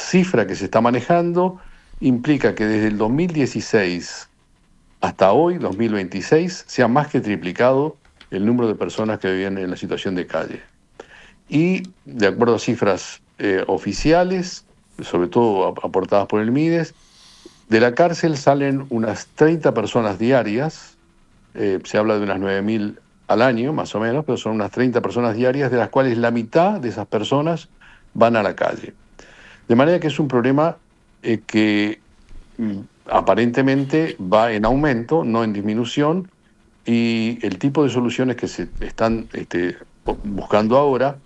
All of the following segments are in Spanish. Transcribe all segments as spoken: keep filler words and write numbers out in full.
cifra que se está manejando implica que desde el dos mil dieciséis hasta hoy, dos mil veintiséis, se ha más que triplicado el número de personas que viven en la situación de calle. Y de acuerdo a cifras eh, oficiales, sobre todo aportadas por el MIDES, de la cárcel salen unas treinta personas diarias, eh, se habla de unas nueve mil al año, más o menos, pero son unas treinta personas diarias, de las cuales la mitad de esas personas van a la calle. De manera que es un problema eh, que mm, aparentemente va en aumento, no en disminución, y el tipo de soluciones que se están este, buscando ahora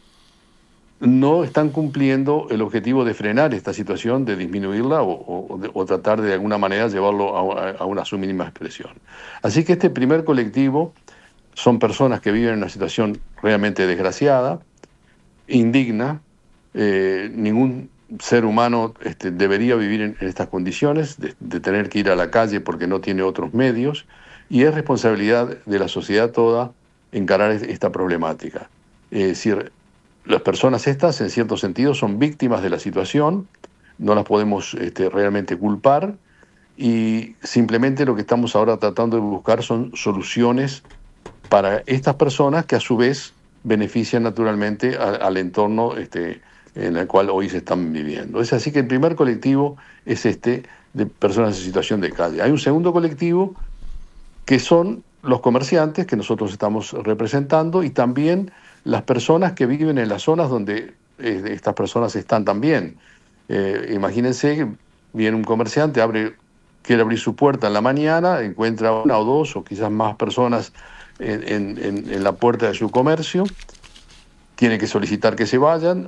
no están cumpliendo el objetivo de frenar esta situación, de disminuirla o, o, o tratar de alguna manera llevarlo a, a una su mínima expresión. Así que este primer colectivo son personas que viven en una situación realmente desgraciada, indigna. Eh, ningún ser humano este, debería vivir en, en estas condiciones, de, de tener que ir a la calle porque no tiene otros medios, y es responsabilidad de la sociedad toda encarar esta problemática. Es decir, las personas estas, en cierto sentido, son víctimas de la situación, no las podemos este, realmente culpar, y simplemente lo que estamos ahora tratando de buscar son soluciones para estas personas que a su vez benefician naturalmente a, al entorno este, en el cual hoy se están viviendo. Es así que el primer colectivo es este de personas en situación de calle. Hay un segundo colectivo que son los comerciantes que nosotros estamos representando, y también las personas que viven en las zonas donde eh, estas personas están también. Eh, imagínense que viene un comerciante, abre, quiere abrir su puerta en la mañana, encuentra una o dos o quizás más personas en, en, en la puerta de su comercio, tiene que solicitar que se vayan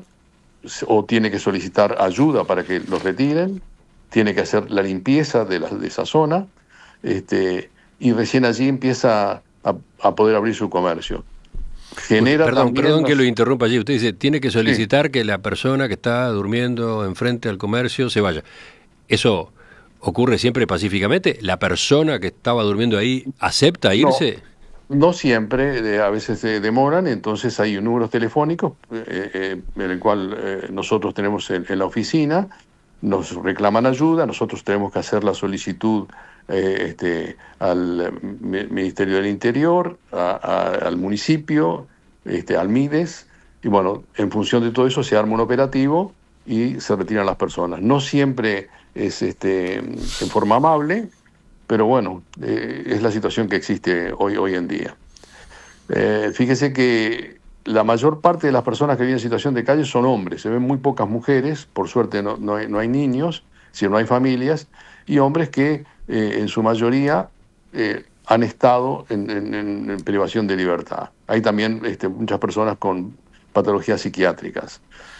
o tiene que solicitar ayuda para que los retiren, tiene que hacer la limpieza de, la, de esa zona, este, y recién allí empieza a, a poder abrir su comercio. Genera perdón, perdón unos... que lo interrumpa allí. Usted dice, tiene que solicitar sí. que la persona que está durmiendo enfrente al comercio se vaya. ¿Eso ocurre siempre pacíficamente? ¿La persona que estaba durmiendo ahí acepta irse? No, no siempre, eh, a veces eh, demoran, entonces hay números telefónicos eh, eh, en el cual eh, nosotros tenemos en, en la oficina, nos reclaman ayuda, nosotros tenemos que hacer la solicitud eh, este, al Ministerio del Interior, a, a, al municipio, este, al MIDES, y bueno, en función de todo eso se arma un operativo y se retiran las personas. No siempre es este, en forma amable, pero bueno, eh, es la situación que existe hoy, hoy en día. Eh, fíjese que la mayor parte de las personas que viven en situación de calle son hombres, se ven muy pocas mujeres, por suerte no, no, hay, no hay niños, si no hay familias, y hombres que eh, en su mayoría eh, han estado en, en, en privación de libertad. Hay también este, muchas personas con patologías psiquiátricas,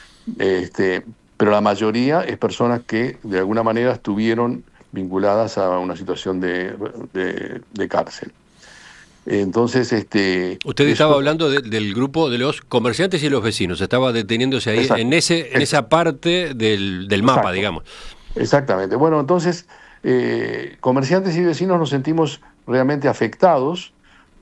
este, pero la mayoría es personas que de alguna manera estuvieron vinculadas a una situación de, de, de cárcel. Entonces, este... Usted estaba eso... hablando de, del grupo de los comerciantes y los vecinos, estaba deteniéndose ahí Exacto. en ese en esa parte del, del mapa, Exacto. digamos. Exactamente. Bueno, entonces, eh, comerciantes y vecinos nos sentimos realmente afectados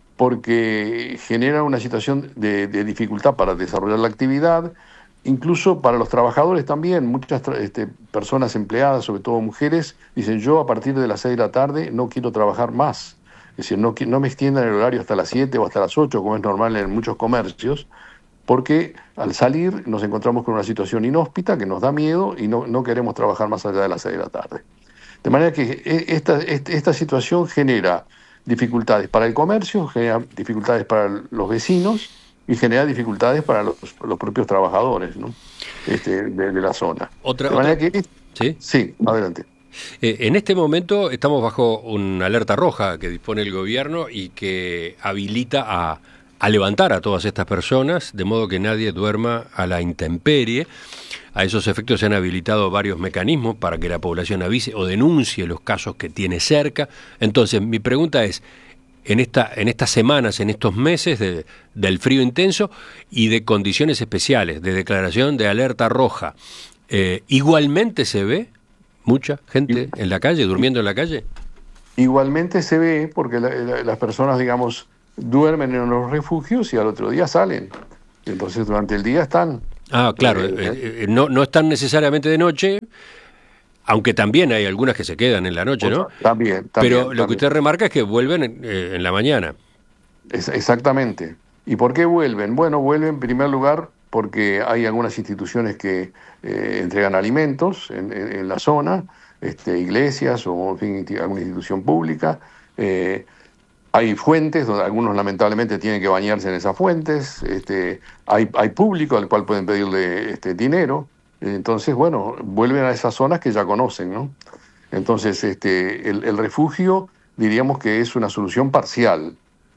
porque genera una situación de, de dificultad para desarrollar la actividad, incluso para los trabajadores también. Muchas este, personas empleadas, sobre todo mujeres, dicen: yo a partir de las seis de la tarde no quiero trabajar más. Es decir, no, no me extiendan el horario hasta las siete o hasta las ocho, como es normal en muchos comercios, porque al salir nos encontramos con una situación inhóspita que nos da miedo y no, no queremos trabajar más allá de las seis de la tarde. De manera que esta, esta situación genera dificultades para el comercio, genera dificultades para los vecinos y genera dificultades para los, los propios trabajadores, ¿no? este, de, de la zona. Otra, de manera otra... que... ¿Sí? Sí, adelante. Eh, en este momento estamos bajo una alerta roja que dispone el gobierno y que habilita a, a levantar a todas estas personas, de modo que nadie duerma a la intemperie. A esos efectos se han habilitado varios mecanismos para que la población avise o denuncie los casos que tiene cerca. Entonces, mi pregunta es, en esta en estas semanas, en estos meses de, del frío intenso y de condiciones especiales, de declaración de alerta roja, eh, ¿igualmente se ve mucha gente en la calle, durmiendo en la calle? Igualmente se ve, porque la, la, las personas, digamos, duermen en los refugios y al otro día salen. Entonces durante el día están. Ah, claro, eh, eh, no, no están necesariamente de noche, aunque también hay algunas que se quedan en la noche, ¿no? También, también. Pero lo también. que usted remarca es que vuelven en, eh, en la mañana. Es, exactamente. ¿Y por qué vuelven? Bueno, vuelven en primer lugar porque hay algunas instituciones que eh, entregan alimentos en, en, en la zona, este, iglesias o en fin, alguna institución pública. Eh, hay fuentes donde algunos lamentablemente tienen que bañarse en esas fuentes. Este, hay, hay público al cual pueden pedirle este, dinero. Entonces, bueno, vuelven a esas zonas que ya conocen, ¿no? Entonces, este, el, el refugio diríamos que es una solución parcial.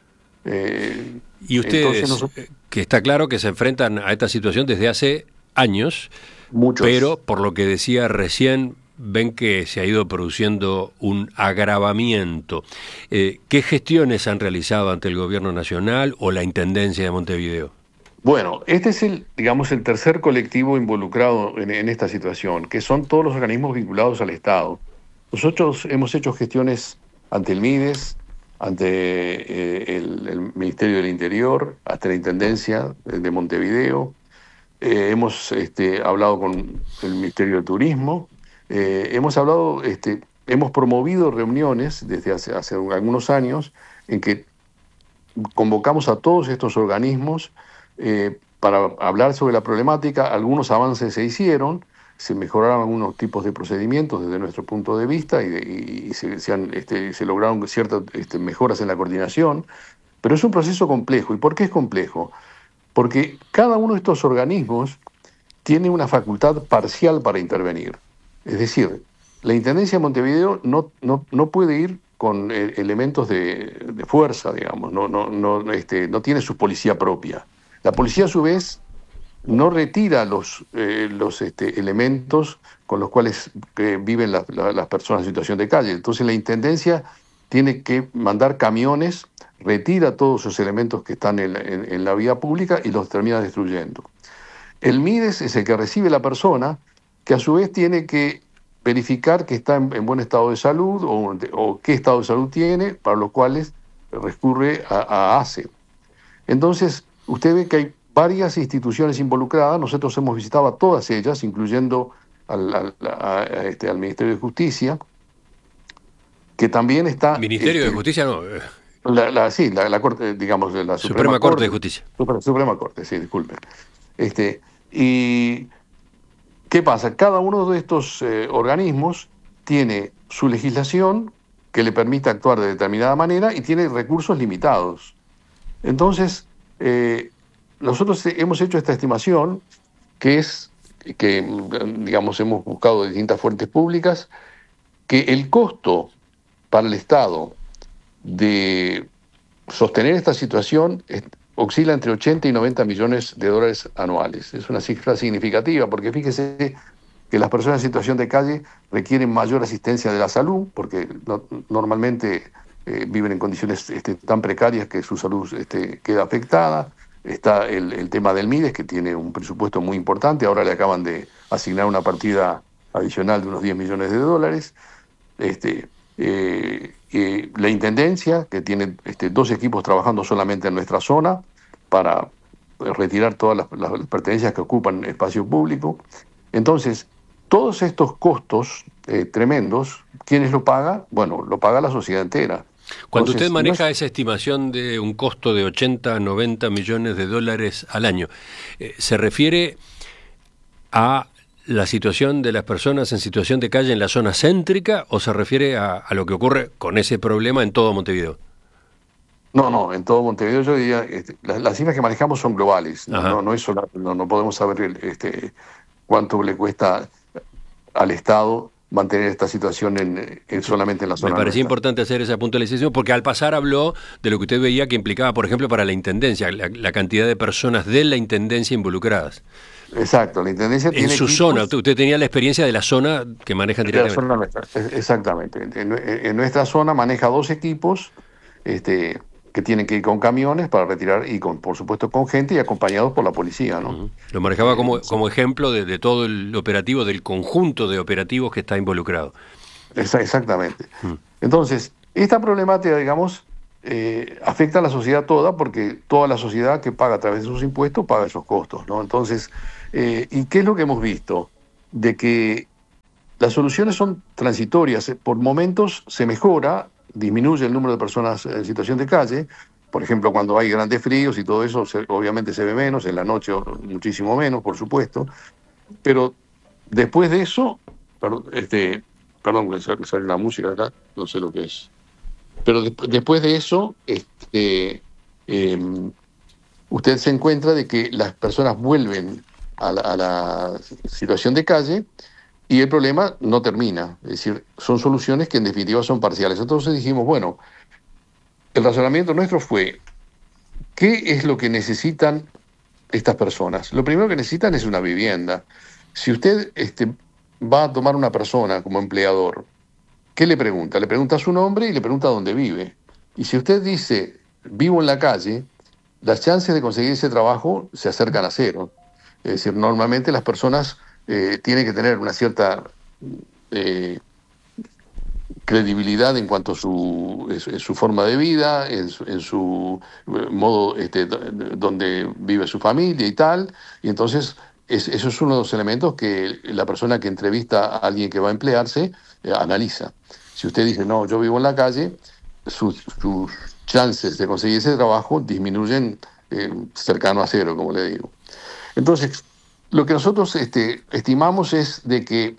Eh, y ustedes, nosotros, que está claro que se enfrentan a esta situación desde hace años, muchos. Pero por lo que decía recién, ven que se ha ido produciendo un agravamiento. Eh, ¿Qué gestiones han realizado ante el Gobierno Nacional o la Intendencia de Montevideo? Bueno, este es el, digamos, el tercer colectivo involucrado en, en esta situación, que son todos los organismos vinculados al Estado. Nosotros hemos hecho gestiones ante el MIDES, ante eh, el, el Ministerio del Interior, hasta la Intendencia de Montevideo. Eh, hemos este, hablado con el Ministerio de Turismo. Eh, hemos hablado, este, hemos promovido reuniones desde hace, hace algunos años en que convocamos a todos estos organismos eh, para hablar sobre la problemática. Algunos avances se hicieron, se mejoraron algunos tipos de procedimientos desde nuestro punto de vista y, de, y se, se, han, este, se lograron ciertas este, mejoras en la coordinación, pero es un proceso complejo. ¿Y por qué es complejo? Porque cada uno de estos organismos tiene una facultad parcial para intervenir. Es decir, la Intendencia de Montevideo no, no, no puede ir con eh, elementos de, de fuerza, digamos, no, no, no, este, no tiene su policía propia. La policía, a su vez, no retira los, eh, los este, elementos con los cuales eh, viven la, la, las personas en situación de calle. Entonces la Intendencia tiene que mandar camiones, retira todos esos elementos que están en, en, en la vía pública y los termina destruyendo. El MIDES es el que recibe la persona, que a su vez tiene que verificar que está en, en buen estado de salud o, o qué estado de salud tiene, para los cuales recurre a, a ACE. Entonces, usted ve que hay varias instituciones involucradas. Nosotros hemos visitado a todas ellas, incluyendo al, al, a, a este, al Ministerio de Justicia, que también está... Ministerio este, de Justicia no... La, la, sí, la, la Corte, digamos, la Suprema, Suprema Corte, Corte de Justicia. Suprema, Suprema Corte, sí, disculpen. Este, y ¿qué pasa? Cada uno de estos eh, organismos tiene su legislación que le permite actuar de determinada manera y tiene recursos limitados. Entonces, eh, nosotros hemos hecho esta estimación, que es que, digamos, hemos buscado de distintas fuentes públicas, que el costo para el Estado de sostener esta situación es, oscila entre ochenta y noventa millones de dólares anuales. Es una cifra significativa, porque fíjese que las personas en situación de calle requieren mayor asistencia de la salud, porque no, normalmente eh, viven en condiciones este, tan precarias que su salud este, queda afectada. Está el, el tema del MIDES, que tiene un presupuesto muy importante. Ahora le acaban de asignar una partida adicional de unos diez millones de dólares. Este, eh, eh, la Intendencia, que tiene este, dos equipos trabajando solamente en nuestra zona para retirar todas las, las pertenencias que ocupan espacio público. Entonces, todos estos costos eh, tremendos, ¿quiénes lo paga? Bueno, lo paga la sociedad entera. Cuando Entonces, usted maneja no es... esa estimación de un costo de ochenta, noventa millones de dólares al año, eh, ¿se refiere a la situación de las personas en situación de calle en la zona céntrica o se refiere a, a lo que ocurre con ese problema en todo Montevideo? No, no, en todo Montevideo yo diría, este, las, las cifras que manejamos son globales, no, no, no, es solo, no, no podemos saber el, este, cuánto le cuesta al Estado mantener esta situación en, en solamente en la zona. Me parecía nuestra. importante hacer esa puntualización porque al pasar habló de lo que usted veía que implicaba, por ejemplo, para la Intendencia, la, la cantidad de personas de la Intendencia involucradas. Exacto, la Intendencia en tiene su equipos, zona, usted, usted tenía la experiencia de la zona que manejan directamente. De la zona nuestra, exactamente. En, en nuestra zona maneja dos equipos este, que tienen que ir con camiones para retirar y con, por supuesto, con gente y acompañados por la policía, ¿no? Uh-huh. Lo manejaba como, como ejemplo de, de todo el operativo, del conjunto de operativos que está involucrado. Exactamente. Uh-huh. Entonces, esta problemática, digamos, eh, afecta a la sociedad toda, porque toda la sociedad que paga a través de sus impuestos paga esos costos, ¿no? Entonces, eh, ¿y qué es lo que hemos visto? De que las soluciones son transitorias. Por momentos se mejora, disminuye el número de personas en situación de calle. Por ejemplo, cuando hay grandes fríos y todo eso, se, obviamente se ve menos, en la noche muchísimo menos, por supuesto. Pero después de eso, perdón, este, perdón, que sale sale la música acá, no sé lo que es. Pero de- después de eso, este, eh, usted se encuentra de que las personas vuelven a la, a la situación de calle y el problema no termina. Es decir, son soluciones que en definitiva son parciales. Entonces dijimos, bueno, el razonamiento nuestro fue, ¿qué es lo que necesitan estas personas? Lo primero que necesitan es una vivienda. Si usted este, va a tomar una persona como empleador, ¿qué le pregunta? Le pregunta su nombre y le pregunta dónde vive. Y si usted dice, vivo en la calle, las chances de conseguir ese trabajo se acercan a cero. Es decir, normalmente las personas eh, tienen que tener una cierta eh, credibilidad en cuanto a su, en su, en su forma de vida, en su, en su eh, modo este, do- donde vive su familia y tal. Y entonces es- eso es uno de los elementos que la persona que entrevista a alguien que va a emplearse eh, analiza. Si usted dice, no, yo vivo en la calle, sus, sus chances de conseguir ese trabajo disminuyen eh, cercano a cero, como le digo. Entonces, lo que nosotros este, estimamos es de que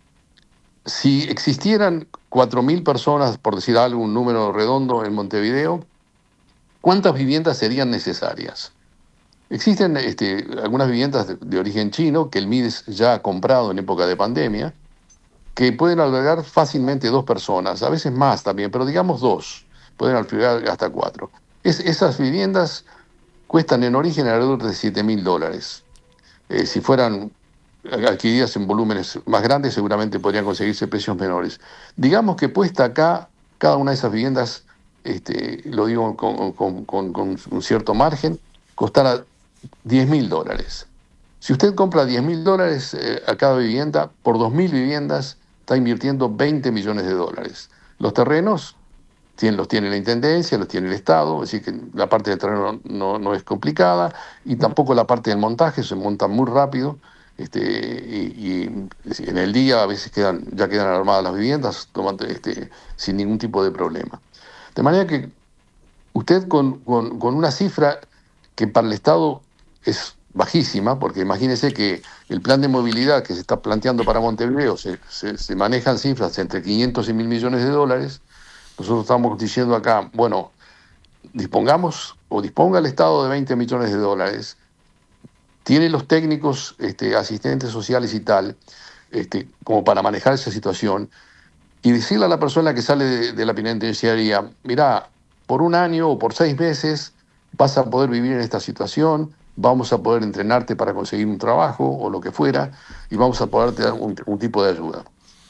si existieran cuatro mil personas, por decir algo, un número redondo en Montevideo, ¿cuántas viviendas serían necesarias? Existen este, algunas viviendas de, de origen chino que el MIDES ya ha comprado en época de pandemia, que pueden albergar fácilmente dos personas, a veces más también, pero digamos dos, pueden albergar hasta cuatro. Es, esas viviendas cuestan en origen alrededor de siete mil dólares. Eh, si fueran adquiridas en volúmenes más grandes, seguramente podrían conseguirse precios menores. Digamos que puesta acá, cada una de esas viviendas, este, lo digo con, con- con- con un cierto margen, costará diez mil dólares. Si usted compra diez mil dólares eh, a cada vivienda, por dos mil viviendas está invirtiendo veinte millones de dólares. Los terrenos tienen, los tiene la Intendencia, los tiene el Estado, es decir, que la parte del terreno no, no es complicada, y tampoco la parte del montaje, se monta muy rápido, este, y, y en el día a veces quedan, ya quedan armadas las viviendas tomando, este, sin ningún tipo de problema. De manera que usted con, con- con una cifra que para el Estado es bajísima, porque imagínese que el plan de movilidad que se está planteando para Montevideo se, se, se manejan cifras entre quinientos y mil millones de dólares. Nosotros estamos diciendo acá, bueno, dispongamos o disponga el Estado de veinte millones de dólares, tiene los técnicos, este, asistentes sociales y tal, este, como para manejar esa situación, y decirle a la persona que sale de, de la penitenciaria, mira, por un año o por seis meses vas a poder vivir en esta situación, vamos a poder entrenarte para conseguir un trabajo o lo que fuera, y vamos a poder dar un, un tipo de ayuda.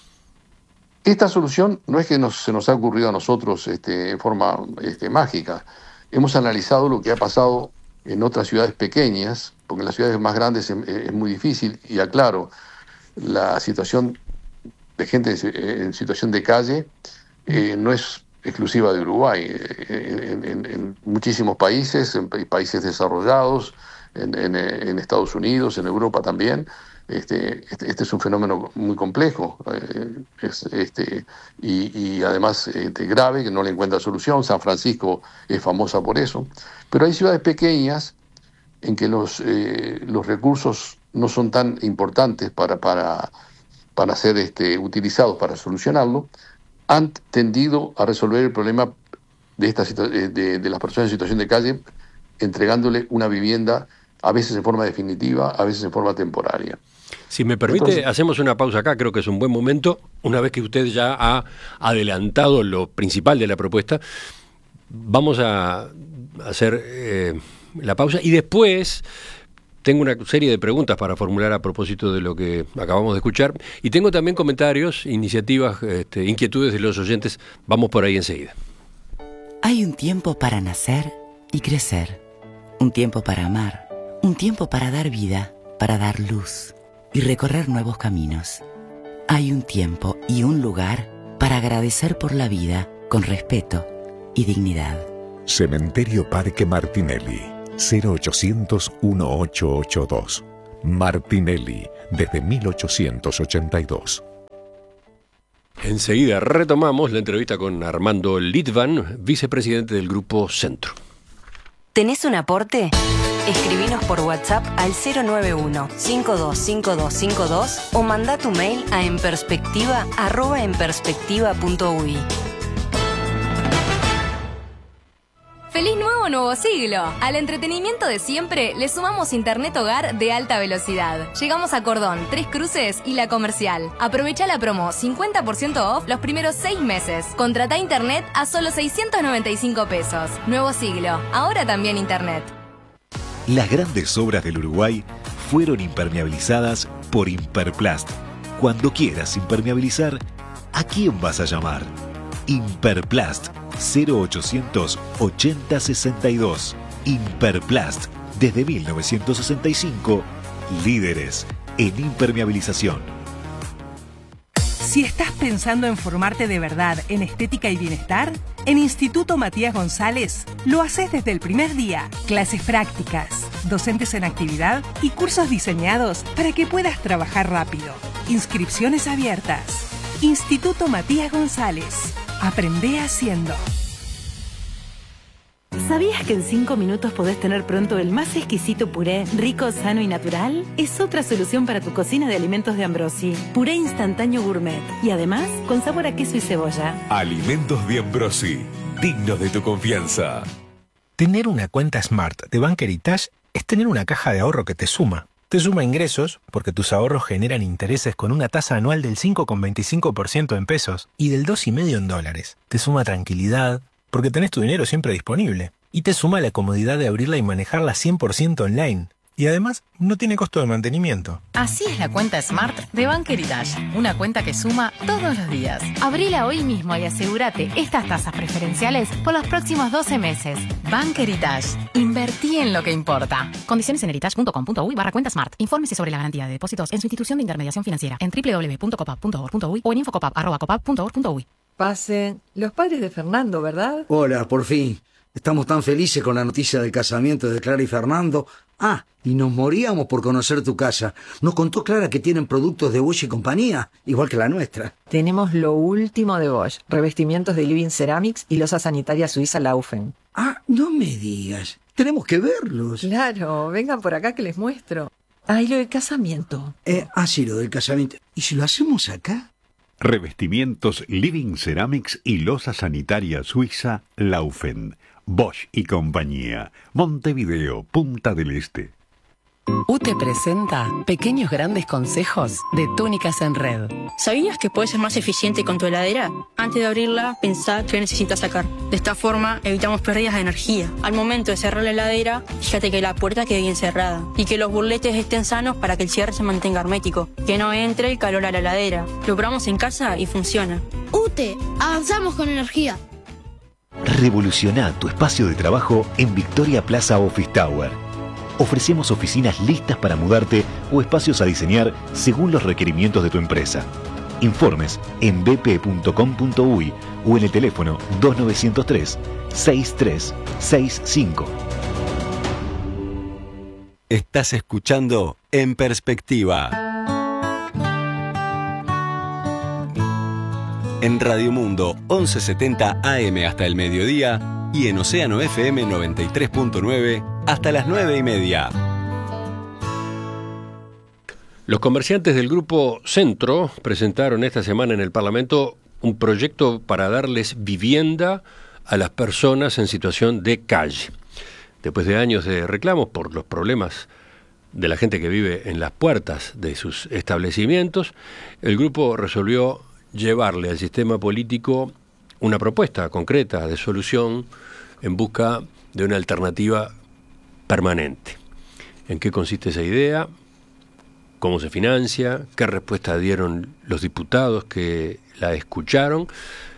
Esta solución no es que nos, se nos ha ocurrido a nosotros este, en forma este, mágica. Hemos analizado lo que ha pasado en otras ciudades pequeñas, porque en las ciudades más grandes es, es muy difícil, y aclaro, la situación de gente en, en situación de calle eh, no es exclusiva de Uruguay. Eh, En, en- en muchísimos países, en pa- países desarrollados, en, en- en Estados Unidos, en Europa también, este, este, este es un fenómeno muy complejo eh, es, este, y, y además este, grave, que no le encuentra solución. San Francisco es famosa por eso. Pero hay ciudades pequeñas en que los, eh, los recursos no son tan importantes para, para, para ser este, utilizados para solucionarlo, han tendido a resolver el problema de, esta situa- de, de- de las personas en situación de calle, entregándole una vivienda, a veces en forma definitiva, a veces en forma temporaria. Si me Entonces, permite, hacemos una pausa acá, creo que es un buen momento, una vez que usted ya ha adelantado lo principal de la propuesta, vamos a hacer eh, la pausa y después tengo una serie de preguntas para formular a propósito de lo que acabamos de escuchar y tengo también comentarios, iniciativas, este, inquietudes de los oyentes. Vamos por ahí enseguida. Hay un tiempo para nacer y crecer, un tiempo para amar, un tiempo para dar vida, para dar luz y recorrer nuevos caminos. Hay un tiempo y un lugar para agradecer por la vida con respeto y dignidad. Cementerio Parque Martinelli, cero ochocientos dieciocho ochenta y dos. Martinelli, desde mil ochocientos ochenta y dos. Enseguida retomamos la entrevista con Armando Litvan, vicepresidente del Grupo Centro. ¿Tenés un aporte? Escribinos por WhatsApp al cero nueve uno, cinco dos cinco dos cinco dos o mandá tu mail a enperspectiva arroba enperspectiva punto uy. ¡Feliz nuevo nuevo siglo! Al entretenimiento de siempre le sumamos internet hogar de alta velocidad. Llegamos a Cordón, Tres Cruces y La Comercial. Aprovecha la promo cincuenta por ciento off los primeros seis meses. Contratá internet a solo seiscientos noventa y cinco pesos. Nuevo siglo, ahora también internet. Las grandes obras del Uruguay fueron impermeabilizadas por Imperplast. Cuando quieras impermeabilizar, ¿a quién vas a llamar? Imperplast, cero ochocientos ochenta sesenta y dos. Imperplast, desde mil novecientos sesenta y cinco, líderes en impermeabilización. Si estás pensando en formarte de verdad en estética y bienestar, en Instituto Matías González lo haces desde el primer día. Clases prácticas, docentes en actividad y cursos diseñados para que puedas trabajar rápido. Inscripciones abiertas. Instituto Matías González. Aprende haciendo. ¿Sabías que en cinco minutos podés tener pronto el más exquisito puré, rico, sano y natural? Es otra solución para tu cocina de alimentos de Ambrosi. Puré instantáneo gourmet. Y además, con sabor a queso y cebolla. Alimentos de Ambrosi. Dignos de tu confianza. Tener una cuenta Smart de Bank Heritage es tener una caja de ahorro que te suma. Te suma ingresos, porque tus ahorros generan intereses con una tasa anual del cinco coma veinticinco por ciento en pesos y del dos coma cinco por ciento en dólares. Te suma tranquilidad, porque tenés tu dinero siempre disponible. Y te suma la comodidad de abrirla y manejarla cien por ciento online. Y además, no tiene costo de mantenimiento. Así es la cuenta Smart de Bank Heritage. Una cuenta que suma todos los días. Abrila hoy mismo y asegúrate estas tasas preferenciales por los próximos doce meses. Bank Heritage. Invertí en lo que importa. Condiciones en heritage.com.uy barra cuenta Smart. Infórmese sobre la garantía de depósitos en su institución de intermediación financiera en doble u doble u doble u punto copap punto org punto uy o en infocopap arroba copap punto org punto uy. Pasen. Los padres de Fernando, ¿verdad? Hola, por fin. Estamos tan felices con la noticia del casamiento de Clara y Fernando. Ah, y nos moríamos por conocer tu casa. Nos contó Clara que tienen productos de Bosch y compañía, igual que la nuestra. Tenemos lo último de Bosch. Revestimientos de Living Ceramics y losa sanitaria suiza Laufen. Ah, no me digas. Tenemos que verlos. Claro, vengan por acá que les muestro. Ah, y lo del casamiento. Eh, ah, sí, lo del casamiento. ¿Y si lo hacemos acá? Revestimientos Living Ceramics y losa sanitaria suiza Laufen. Bosch y compañía. Montevideo, Punta del Este. U T E presenta Pequeños Grandes Consejos de Túnicas en Red. ¿Sabías que puedes ser más eficiente con tu heladera? Antes de abrirla, pensá qué necesitas sacar. De esta forma, evitamos pérdidas de energía. Al momento de cerrar la heladera, fíjate que la puerta quede bien cerrada y que los burletes estén sanos para que el cierre se mantenga hermético. Que no entre el calor a la heladera. Lo probamos en casa y funciona. U T E, avanzamos con energía. Revoluciona tu espacio de trabajo en Victoria Plaza Office Tower. Ofrecemos oficinas listas para mudarte o espacios a diseñar según los requerimientos de tu empresa. Informes en b p punto com punto uy o en el teléfono dos nueve cero tres, seis tres seis cinco. Estás escuchando En Perspectiva. En Radio Mundo once setenta A M hasta el mediodía y en Océano F M noventa y tres punto nueve hasta las nueve y media. Los comerciantes del Grupo Centro presentaron esta semana en el Parlamento un proyecto para darles vivienda a las personas en situación de calle. Después de años de reclamos por los problemas de la gente que vive en las puertas de sus establecimientos, el grupo resolvió llevarle al sistema político una propuesta concreta de solución en busca de una alternativa permanente. ¿En qué consiste esa idea? ¿Cómo se financia? ¿Qué respuesta dieron los diputados que la escucharon?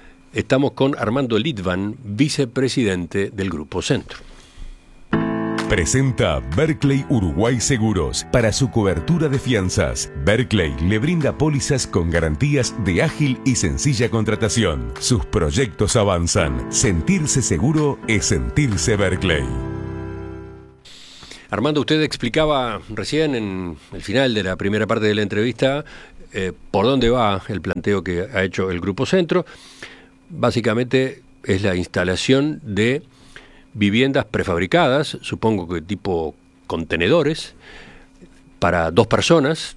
Estamos con Armando Litvan, vicepresidente del Grupo Centro. Presenta Berkeley Uruguay Seguros para su cobertura de fianzas. Berkeley le brinda pólizas con garantías de ágil y sencilla contratación. Sus proyectos avanzan. Sentirse seguro es sentirse Berkeley. Armando, usted explicaba recién en el final de la primera parte de la entrevista eh, por dónde va el planteo que ha hecho el Grupo Centro. Básicamente es la instalación de viviendas prefabricadas, supongo que tipo contenedores, para dos personas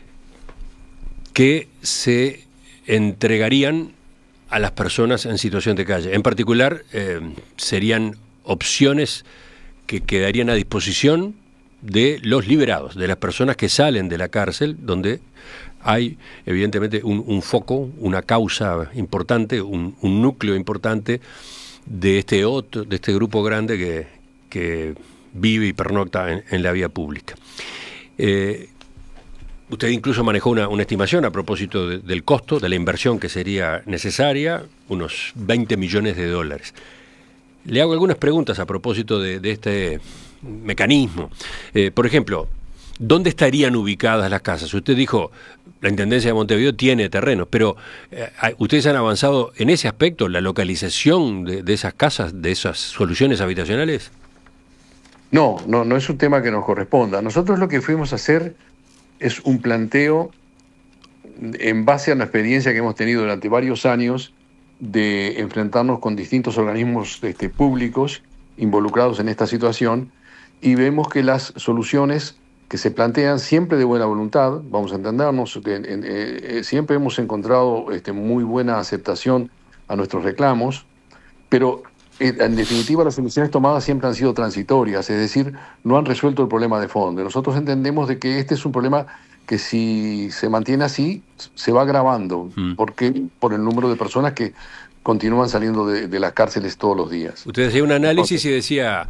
que se entregarían a las personas en situación de calle. En particular, eh, serían opciones que quedarían a disposición de los liberados, de las personas que salen de la cárcel, donde hay evidentemente un, un foco, una causa importante, un, un núcleo importante de este otro, de este grupo grande que, que vive y pernocta en, en la vía pública. Eh, usted incluso manejó una, una estimación a propósito de, del costo, de la inversión que sería necesaria, unos veinte millones de dólares. Le hago algunas preguntas a propósito de, de este mecanismo. Eh, por ejemplo, ¿dónde estarían ubicadas las casas? Usted dijo, la Intendencia de Montevideo tiene terrenos, pero eh, ¿ustedes han avanzado en ese aspecto, la localización de, de esas casas, de esas soluciones habitacionales? No, no, no es un tema que nos corresponda. Nosotros lo que fuimos a hacer es un planteo en base a la experiencia que hemos tenido durante varios años de enfrentarnos con distintos organismos este, públicos involucrados en esta situación, y vemos que las soluciones que se plantean siempre de buena voluntad, vamos a entendernos, en, en, eh, siempre hemos encontrado este, muy buena aceptación a nuestros reclamos, pero eh, en definitiva las soluciones tomadas siempre han sido transitorias, es decir, no han resuelto el problema de fondo. Nosotros entendemos de que este es un problema que si se mantiene así, se va agravando, mm. porque por el número de personas que continúan saliendo de, de las cárceles todos los días. Usted hacía un análisis y decía,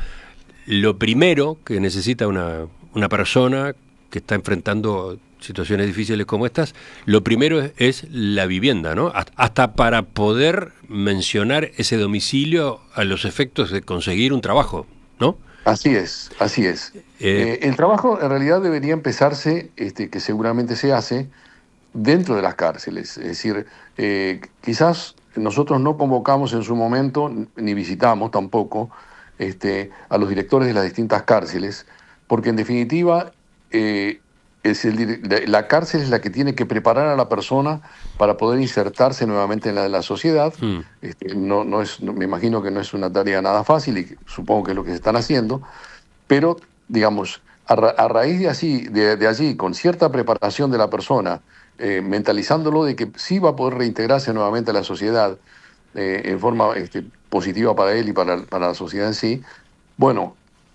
lo primero que necesita una, una persona que está enfrentando situaciones difíciles como estas, lo primero es, es la vivienda, ¿no? Hasta para poder mencionar ese domicilio a los efectos de conseguir un trabajo, ¿no? Así es, así es. Eh, eh, el trabajo en realidad debería empezarse, este, que seguramente se hace, dentro de las cárceles. Es decir, eh, quizás nosotros no convocamos en su momento, ni visitamos tampoco, este, a los directores de las distintas cárceles, porque en definitiva eh, es el, la cárcel es la que tiene que preparar a la persona para poder insertarse nuevamente en la, la sociedad. Mm. Este, no, no es, no, me imagino que no es una tarea nada fácil, y supongo que es lo que se están haciendo, pero digamos, a, ra, a raíz de, así, de, de allí, con cierta preparación de la persona, eh, mentalizándolo de que sí va a poder reintegrarse nuevamente a la sociedad eh, en forma este, positiva para él y para, para la sociedad en sí, bueno,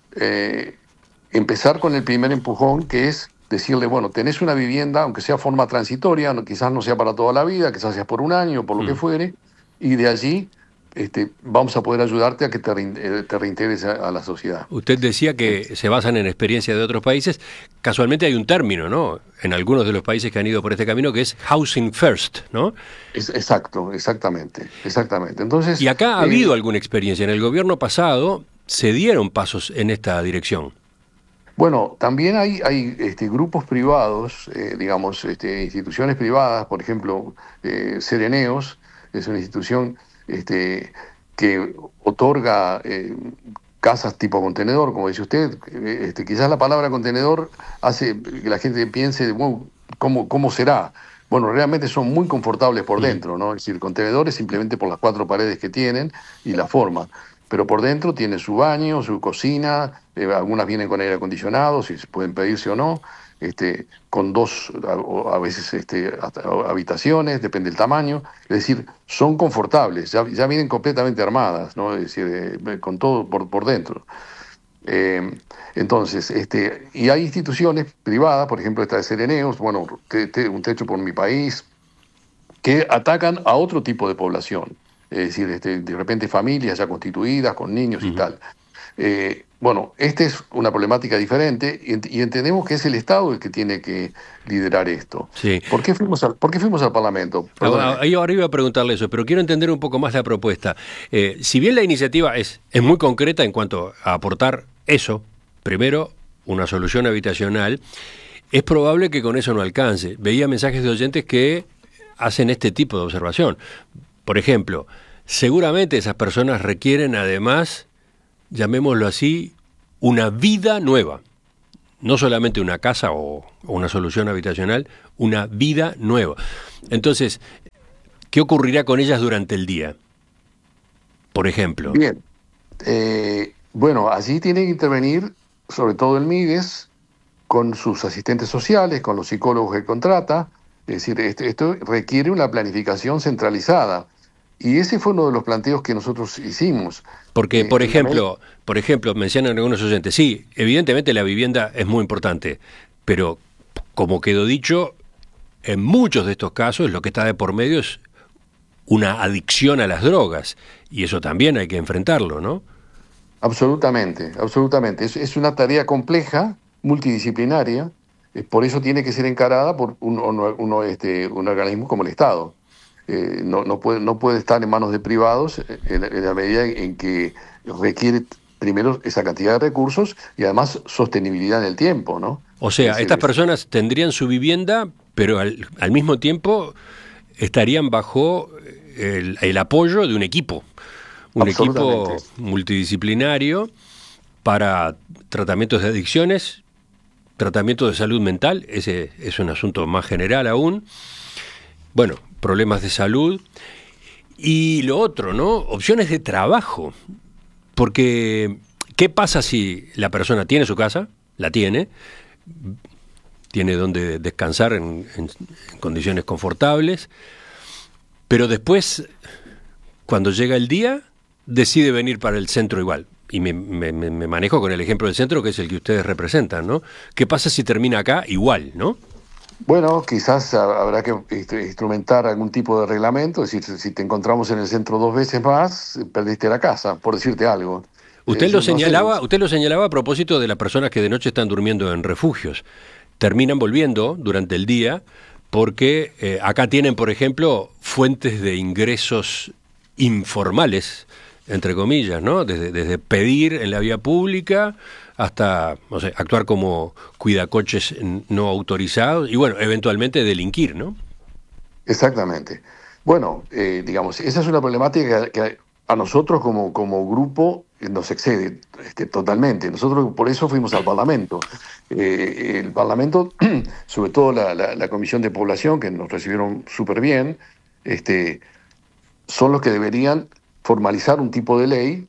eh, empezar con el primer empujón, que es decirle, bueno, tenés una vivienda, aunque sea forma transitoria, no, quizás no sea para toda la vida, quizás sea por un año, por lo mm. que fuere, y de allí este, vamos a poder ayudarte a que te, re, te reintegres a, a la sociedad. Usted decía que sí. se basan en experiencia de otros países. Casualmente hay un término, ¿no?, en algunos de los países que han ido por este camino, que es housing first, ¿no? Es, exacto, exactamente, exactamente. Entonces, y acá ha eh, habido alguna experiencia. En el gobierno pasado se dieron pasos en esta dirección. Bueno, también hay, hay este, grupos privados, eh, digamos, este, instituciones privadas, por ejemplo, eh, Sereneos, es una institución este, que otorga eh, casas tipo contenedor, como dice usted. Este, quizás la palabra contenedor hace que la gente piense, bueno, ¿cómo, cómo será? Bueno, realmente son muy confortables por dentro, ¿no? Es decir, contenedores simplemente por las cuatro paredes que tienen y la forma. Pero por dentro tiene su baño, su cocina, eh, algunas vienen con aire acondicionado, si pueden pedirse o no, este, con dos, a, a veces este, hasta habitaciones, depende del tamaño. Es decir, son confortables, ya, ya vienen completamente armadas, ¿no? Es decir, eh, con todo por, por dentro. Eh, entonces, este, y hay instituciones privadas, por ejemplo esta de Sereneos, bueno, te, te, un techo por mi país, que atacan a otro tipo de población. Es decir, este, de repente familias ya constituidas, con niños uh-huh. y tal. Eh, bueno, esta es una problemática diferente y, y entendemos que es el Estado el que tiene que liderar esto. Sí. ¿Por qué fuimos al, ¿por qué fuimos al Parlamento? Ah, ahí ahora iba a preguntarle eso, pero quiero entender un poco más la propuesta. Eh, si bien la iniciativa es, es muy concreta en cuanto a aportar eso, primero, una solución habitacional, es probable que con eso no alcance. Veía mensajes de oyentes que hacen este tipo de observación. Por ejemplo, seguramente esas personas requieren además, llamémoslo así, una vida nueva. No solamente una casa o una solución habitacional, una vida nueva. Entonces, ¿qué ocurrirá con ellas durante el día? Por ejemplo. Bien. Eh, bueno, allí tiene que intervenir sobre todo el MIDES con sus asistentes sociales, con los psicólogos que contrata. Es decir, esto, esto requiere una planificación centralizada. Y ese fue uno de los planteos que nosotros hicimos. Porque, eh, por ejemplo, por ejemplo, mencionan algunos oyentes, sí, evidentemente la vivienda es muy importante, pero como quedó dicho, en muchos de estos casos lo que está de por medio es una adicción a las drogas, y eso también hay que enfrentarlo, ¿no? Absolutamente, absolutamente. Es, es una tarea compleja, multidisciplinaria, eh, por eso tiene que ser encarada por un, uno, uno, este, un organismo como el Estado. Eh, no, no, puede, no puede estar en manos de privados en, en la medida en que requiere primero esa cantidad de recursos y además sostenibilidad en el tiempo, ¿no? O sea, decir, estas personas tendrían su vivienda, pero al, al mismo tiempo estarían bajo el, el apoyo de un equipo, un equipo multidisciplinario para tratamientos de adicciones, tratamientos de salud mental, ese es un asunto más general aún, bueno, problemas de salud, y lo otro, ¿no? Opciones de trabajo, porque ¿qué pasa si la persona tiene su casa? La tiene, tiene donde descansar en, en, en condiciones confortables, pero después, cuando llega el día, decide venir para el centro igual. Y me, me, me manejo con el ejemplo del centro, que es el que ustedes representan, ¿no? ¿Qué pasa si termina acá igual, no? Bueno, quizás habrá que instrumentar algún tipo de reglamento, es decir, si te encontramos en el centro dos veces más, perdiste la casa, por decirte algo. Usted eh, lo no señalaba, sé. usted lo señalaba a propósito de las personas que de noche están durmiendo en refugios. Terminan volviendo durante el día porque eh, acá tienen, por ejemplo, fuentes de ingresos informales, entre comillas, ¿no? Desde, desde pedir en la vía pública hasta, no sé, actuar como cuidacoches no autorizados y, bueno, eventualmente delinquir, ¿no? Exactamente. Bueno, eh, digamos, esa es una problemática que, que a nosotros como, como grupo nos excede este, totalmente. Nosotros por eso fuimos al Parlamento. Eh, el Parlamento, sobre todo la, la, la Comisión de Población, que nos recibieron súper bien, este, son los que deberían formalizar un tipo de ley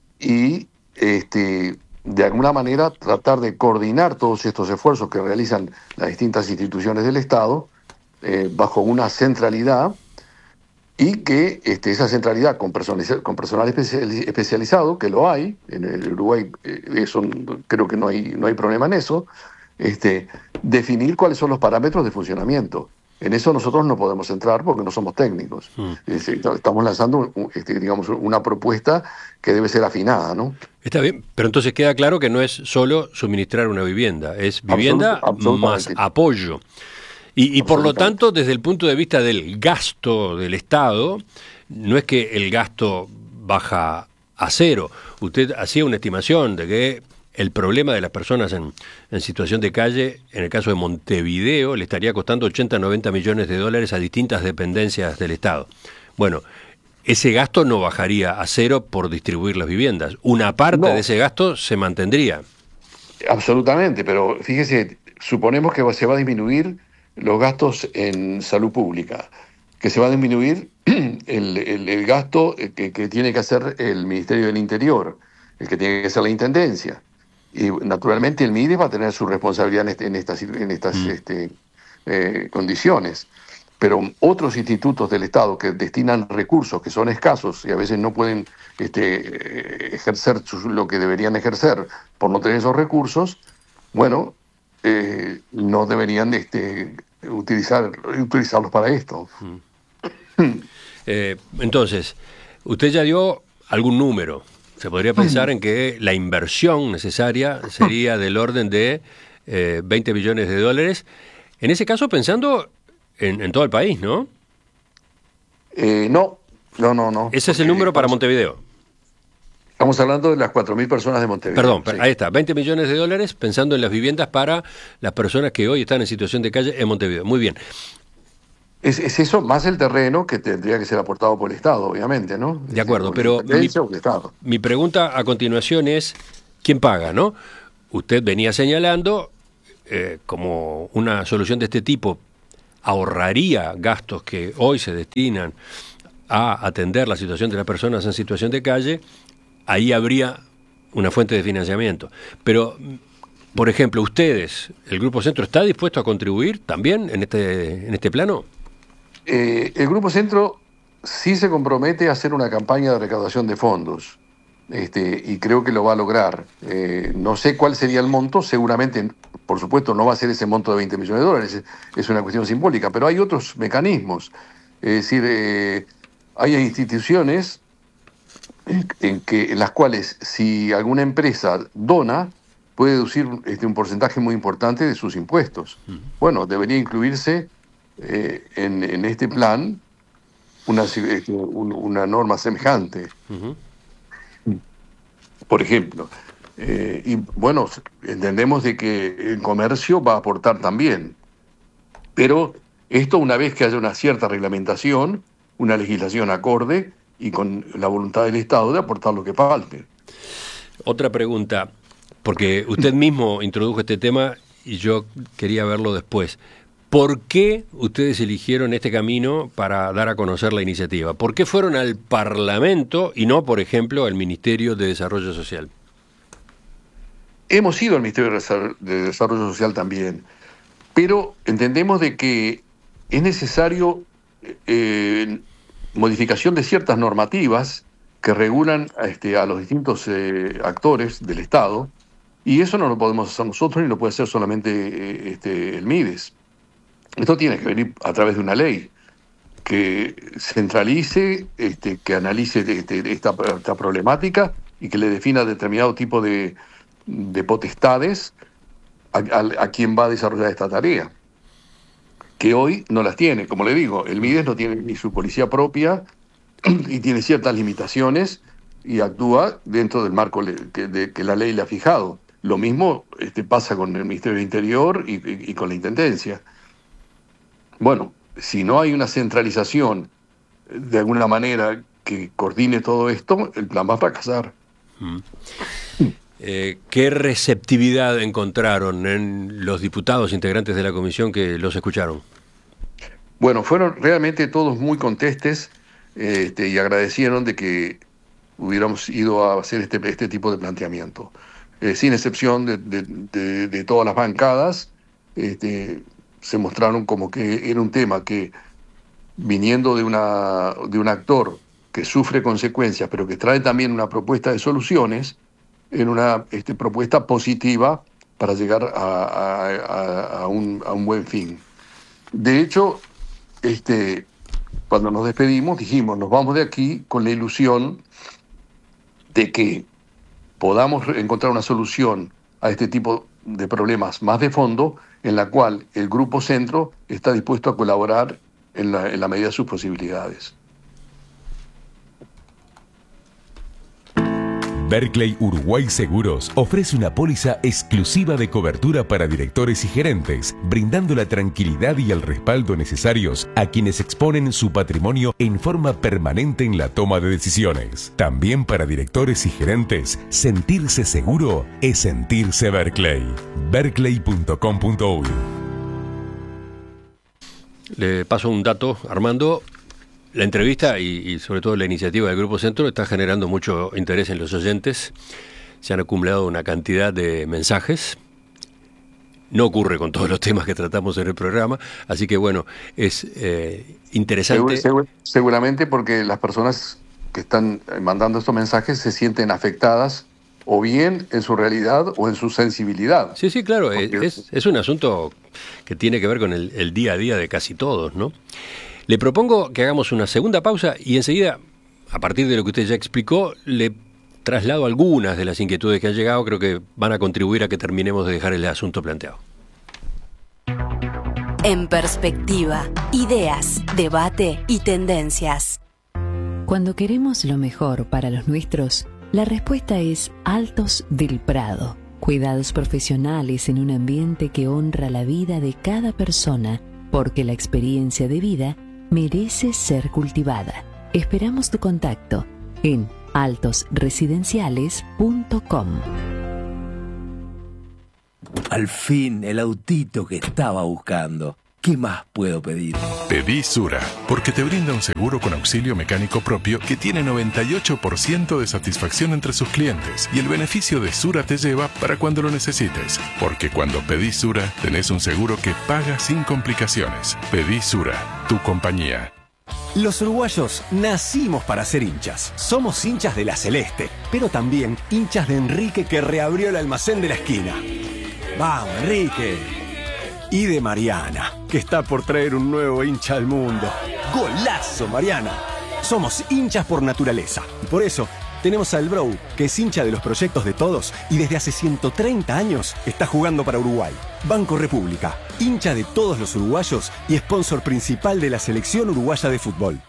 y este, de alguna manera tratar de coordinar todos estos esfuerzos que realizan las distintas instituciones del Estado eh, bajo una centralidad y que este, esa centralidad con personal, con personal especializado, que lo hay, en el Uruguay eh, eso, creo que no hay, no hay problema en eso, este, definir cuáles son los parámetros de funcionamiento. En eso nosotros no podemos entrar porque no somos técnicos. Mm. Estamos lanzando, este, digamos, una propuesta que debe ser afinada, ¿no? Está bien, pero entonces queda claro que no es solo suministrar una vivienda, es vivienda Absolut- más apoyo. Y, y por lo tanto, desde el punto de vista del gasto del Estado, no es que el gasto baja a cero. Usted hacía una estimación de que el problema de las personas en, en situación de calle, en el caso de Montevideo, le estaría costando ochenta a noventa millones de dólares a distintas dependencias del Estado. Bueno, ese gasto no bajaría a cero por distribuir las viviendas. Una parte no. de ese gasto se mantendría. Absolutamente, pero fíjese, suponemos que se va a disminuir los gastos en salud pública, que se va a disminuir el, el, el gasto que, que tiene que hacer el Ministerio del Interior, el que tiene que hacer la Intendencia. Y naturalmente el MIDES va a tener su responsabilidad en, este, en estas, en estas mm. este, eh, condiciones. Pero otros institutos del Estado que destinan recursos que son escasos y a veces no pueden este, ejercer su, lo que deberían ejercer por no tener esos recursos, bueno, eh, no deberían este, utilizar, utilizarlos para esto. Mm. eh, entonces, usted ya dio algún número. Se podría pensar en que la inversión necesaria sería del orden de eh, veinte millones de dólares. En ese caso, pensando en, en todo el país, ¿no? Eh, no, no, no, no. Ese es el número para Montevideo. Estamos hablando de las cuatro mil personas de Montevideo. Perdón, sí. Ahí está, veinte millones de dólares pensando en las viviendas para las personas que hoy están en situación de calle en Montevideo. Muy bien. Es, es eso más el terreno que tendría que ser aportado por el Estado, obviamente, ¿no? De acuerdo, pero mi, mi pregunta a continuación es, ¿quién paga, no? Usted venía señalando eh, como una solución de este tipo ahorraría gastos que hoy se destinan a atender la situación de las personas en situación de calle, ahí habría una fuente de financiamiento. Pero, por ejemplo, ustedes, el Grupo Centro, ¿está dispuesto a contribuir también en este, en este plano? Eh, el Grupo Centro sí se compromete a hacer una campaña de recaudación de fondos, este, y creo que lo va a lograr. Eh, no sé cuál sería el monto, seguramente, por supuesto, no va a ser ese monto de veinte millones de dólares, es una cuestión simbólica, pero hay otros mecanismos. Es decir, eh, hay instituciones en, que, en las cuales si alguna empresa dona, puede deducir este, un porcentaje muy importante de sus impuestos. Uh-huh. Bueno, debería incluirse eh, en, en este plan una, este, un, una norma semejante. Uh-huh. Por ejemplo, eh, y bueno, entendemos de que el comercio va a aportar también, pero esto una vez que haya una cierta reglamentación, una legislación acorde y con la voluntad del Estado de aportar lo que falte. Otra pregunta, porque usted mismo introdujo este tema y yo quería verlo después. ¿Por qué ustedes eligieron este camino para dar a conocer la iniciativa? ¿Por qué fueron al Parlamento y no, por ejemplo, al Ministerio de Desarrollo Social? Hemos ido al Ministerio de Desarrollo Social también, pero entendemos de que es necesario eh, modificación de ciertas normativas que regulan este, a los distintos eh, actores del Estado, y eso no lo podemos hacer nosotros ni lo puede hacer solamente eh, este, el MIDES. Esto tiene que venir a través de una ley que centralice, este, que analice este, esta, esta problemática y que le defina determinado tipo de, de potestades a, a, a quien va a desarrollar esta tarea, que hoy no las tiene. Como le digo, el MIDES no tiene ni su policía propia y tiene ciertas limitaciones y actúa dentro del marco que, de, que la ley le ha fijado. Lo mismo este, pasa con el Ministerio del Interior y, y, y con la Intendencia. Bueno, si no hay una centralización de alguna manera que coordine todo esto, el plan va a fracasar. Mm. Eh, ¿Qué receptividad encontraron en los diputados integrantes de la comisión que los escucharon? Bueno, fueron realmente todos muy contestes este, y agradecieron de que hubiéramos ido a hacer este, este tipo de planteamiento. Eh, sin excepción de, de, de, de todas las bancadas, este, se mostraron como que era un tema que, viniendo de, una, de un actor que sufre consecuencias, pero que trae también una propuesta de soluciones, en una este, propuesta positiva para llegar a, a, a, a, un, a un buen fin. De hecho, este, cuando nos despedimos dijimos, nos vamos de aquí con la ilusión de que podamos encontrar una solución a este tipo de problemas más de fondo, en la cual el Grupo Centro está dispuesto a colaborar en la, en la medida de sus posibilidades. Berkeley Uruguay Seguros ofrece una póliza exclusiva de cobertura para directores y gerentes, brindando la tranquilidad y el respaldo necesarios a quienes exponen su patrimonio en forma permanente en la toma de decisiones. También para directores y gerentes, sentirse seguro es sentirse Berkeley. berkeley punto com punto u. Le paso un dato, Armando. La entrevista y, y sobre todo la iniciativa del Grupo Centro está generando mucho interés en los oyentes. Se han acumulado una cantidad de mensajes. No ocurre con todos los temas que tratamos en el programa, así que bueno, es eh, interesante. Segur, segur, seguramente porque las personas que están mandando estos mensajes se sienten afectadas o bien en su realidad o en su sensibilidad. Sí, sí, claro, es, es un asunto que tiene que ver con el, el día a día de casi todos, ¿no? Le propongo que hagamos una segunda pausa y enseguida, a partir de lo que usted ya explicó, le traslado algunas de las inquietudes que han llegado. Creo que van a contribuir a que terminemos de dejar el asunto planteado. En Perspectiva, ideas, debate y tendencias. Cuando queremos lo mejor para los nuestros, La respuesta es Altos del Prado. Cuidados profesionales en un ambiente que honra la vida de cada persona, porque la experiencia de vida merece ser cultivada. Esperamos tu contacto en altos residenciales punto com. Al fin, el autito que estaba buscando. ¿Qué más puedo pedir? Pedí Sura, porque te brinda un seguro con auxilio mecánico propio que tiene noventa y ocho por ciento de satisfacción entre sus clientes. Y el beneficio de Sura te lleva para cuando lo necesites. Porque cuando pedís Sura, tenés un seguro que paga sin complicaciones. Pedí Sura, tu compañía. Los uruguayos nacimos para ser hinchas. Somos hinchas de la Celeste, pero también hinchas de Enrique, que reabrió el almacén de la esquina. ¡Vamos, Enrique! Y de Mariana, que está por traer un nuevo hincha al mundo. ¡Golazo, Mariana! Somos hinchas por naturaleza. Y por eso tenemos al Bro, que es hincha de los proyectos de todos y desde hace ciento treinta años está jugando para Uruguay. Banco República, hincha de todos los uruguayos y sponsor principal de la selección uruguaya de fútbol.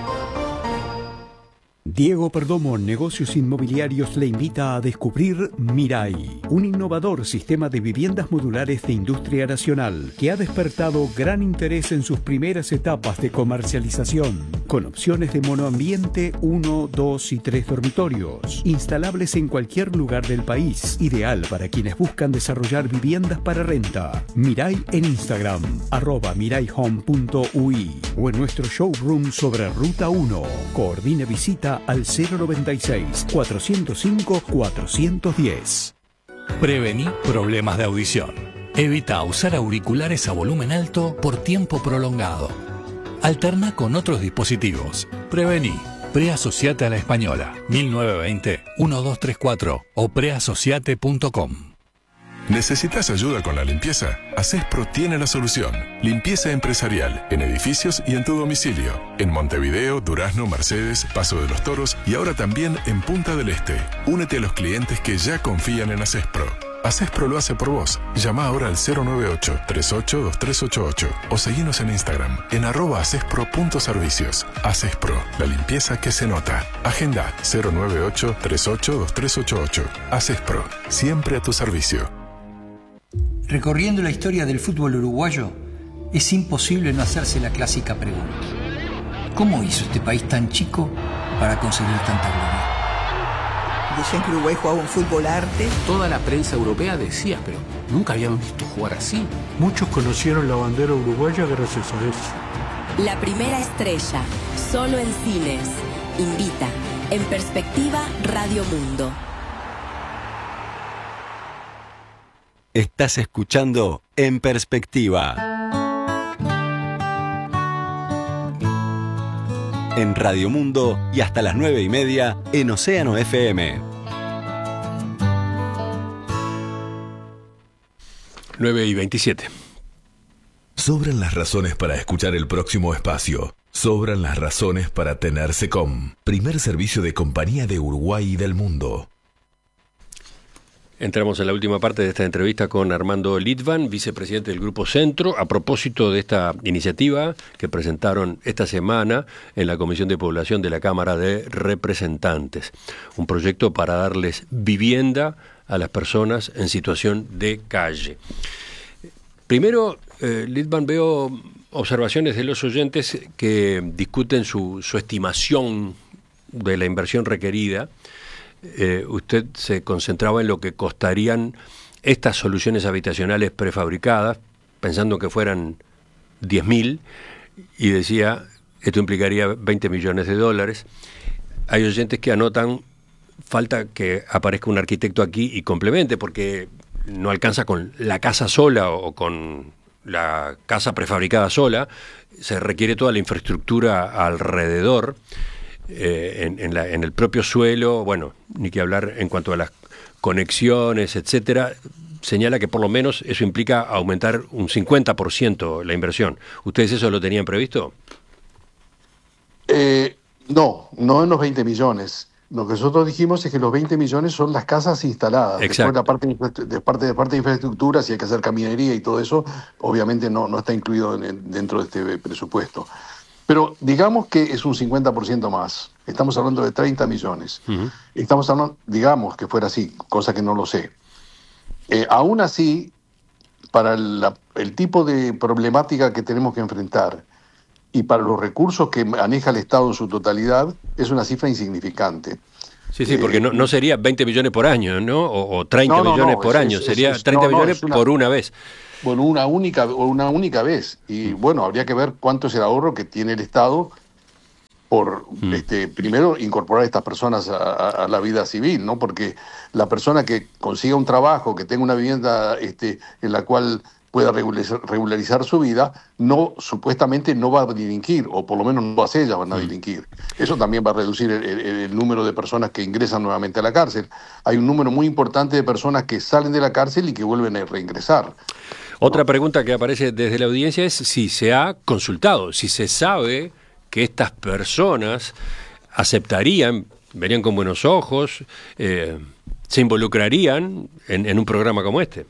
Diego Perdomo Negocios Inmobiliarios le invita a descubrir Mirai, un innovador sistema de viviendas modulares de industria nacional que ha despertado gran interés en sus primeras etapas de comercialización, con opciones de monoambiente uno, dos y tres dormitorios, instalables en cualquier lugar del país, ideal para quienes buscan desarrollar viviendas para renta. Mirai en Instagram, arroba mirayhome punto ui, o en nuestro showroom sobre Ruta uno. Coordine visita al cero noventa y seis, cuatrocientos cinco, cuatrocientos diez. Prevení problemas de audición. Evita usar auriculares a volumen alto por tiempo prolongado. Alterna con otros dispositivos. Prevení. Preasociate a la Española. mil novecientos veinte, doce treinta y cuatro o preasociate punto com. ¿Necesitas ayuda con la limpieza? Acespro tiene la solución. Limpieza empresarial, en edificios y en tu domicilio. En Montevideo, Durazno, Mercedes, Paso de los Toros y ahora también en Punta del Este. Únete a los clientes que ya confían en Acespro. Acespro lo hace por vos. Llama ahora al cero noventa y ocho, treinta y ocho, veintitrés ochenta y ocho o seguinos en Instagram en arroba acespro punto servicios. Acespro, la limpieza que se nota. Agenda cero noventa y ocho, treinta y ocho, veintitrés ochenta y ocho. Acespro, siempre a tu servicio. Recorriendo la historia del fútbol uruguayo, es imposible no hacerse la clásica pregunta. ¿Cómo hizo este país tan chico para conseguir tanta gloria? Decían que Uruguay jugaba un fútbol arte. Toda la prensa europea decía, pero nunca habíamos visto jugar así. Muchos conocieron la bandera uruguaya gracias a eso. La primera estrella, solo en cines. Invita. En Perspectiva, Radio Mundo. Estás escuchando En Perspectiva. En Radio Mundo y hasta las nueve y media en Océano F M. nueve y veintisiete. Sobran las razones para escuchar el próximo espacio. Sobran las razones para tener SECOM, primer servicio de compañía de Uruguay y del mundo. Entramos en la última parte de esta entrevista con Armando Litvan, vicepresidente del Grupo Centro, a propósito de esta iniciativa que presentaron esta semana en la Comisión de Población de la Cámara de Representantes. Un proyecto para darles vivienda a las personas en situación de calle. Primero, eh, Litvan, veo observaciones de los oyentes que discuten su, su estimación de la inversión requerida. Eh, usted se concentraba en lo que costarían estas soluciones habitacionales prefabricadas, pensando que fueran diez mil, y decía, esto implicaría veinte millones de dólares. Hay oyentes que anotan, falta que aparezca un arquitecto aquí y complemente, porque no alcanza con la casa sola o con la casa prefabricada sola, se requiere toda la infraestructura alrededor. Eh, en, en, la, en el propio suelo, bueno, ni que hablar en cuanto a las conexiones, etcétera, señala que por lo menos eso implica aumentar un cincuenta por ciento la inversión. ¿Ustedes eso lo tenían previsto? Eh, no, no en los veinte millones. Lo que nosotros dijimos es que los veinte millones son las casas instaladas. Exacto. Después la parte de, parte, de parte de infraestructura, si hay que hacer caminería y todo eso, obviamente no, no está incluido en el, dentro de este presupuesto. Pero digamos que es un cincuenta por ciento más. Estamos hablando de treinta millones. Uh-huh. Estamos hablando, digamos que fuera así, cosa que no lo sé. Eh, aún así, para la, el tipo de problemática que tenemos que enfrentar y para los recursos que maneja el Estado en su totalidad, es una cifra insignificante. Sí, sí, porque eh, no, no sería veinte millones por año, ¿no? O, o treinta no, no, millones no, por es, año, es, sería es, treinta no, millones no, una, por una vez. Bueno, una única, una única vez. Y bueno, habría que ver cuánto es el ahorro que tiene el Estado por, mm. este, primero, incorporar a estas personas a, a, a la vida civil, ¿no? Porque la persona que consiga un trabajo, que tenga una vivienda este, en la cual pueda regularizar, regularizar su vida, no, supuestamente no va a delinquir, o por lo menos no todas ellas van a delinquir. Eso también va a reducir el, el, el número de personas que ingresan nuevamente a la cárcel. Hay un número muy importante de personas que salen de la cárcel y que vuelven a reingresar. Otra pregunta que aparece desde la audiencia es si se ha consultado, si se sabe que estas personas aceptarían, verían con buenos ojos, eh, se involucrarían en, en un programa como este.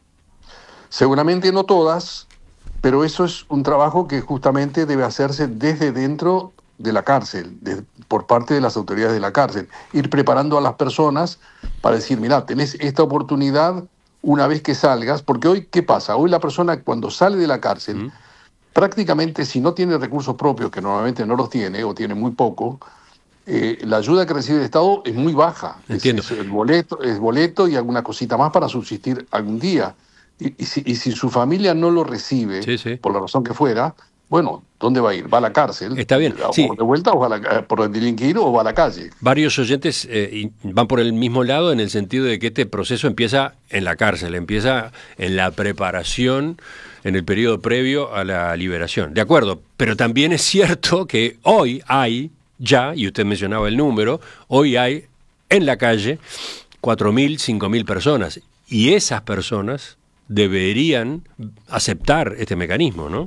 Seguramente no todas, pero eso es un trabajo que justamente debe hacerse desde dentro de la cárcel, de, por parte de las autoridades de la cárcel. Ir preparando a las personas para decir, mirá, tenés esta oportunidad una vez que salgas, porque hoy, ¿qué pasa? Hoy la persona cuando sale de la cárcel, ¿Mm? prácticamente si no tiene recursos propios, que normalmente no los tiene o tiene muy poco, eh, la ayuda que recibe el Estado es muy baja. Entiendo. Es, es, el boleto, es boleto y alguna cosita más para subsistir algún día. Y, y, si, y si su familia no lo recibe, sí, sí. por la razón que fuera, bueno, ¿dónde va a ir? ¿Va a la cárcel? Está bien. ¿O sí. de vuelta o va a la, por delinquir o va a la calle? Varios oyentes eh, van por el mismo lado en el sentido de que este proceso empieza en la cárcel, empieza en la preparación, en el periodo previo a la liberación. De acuerdo, pero también es cierto que hoy hay ya, y usted mencionaba el número, hoy hay en la calle cuatro mil, cinco mil personas, y esas personas deberían aceptar este mecanismo, ¿no?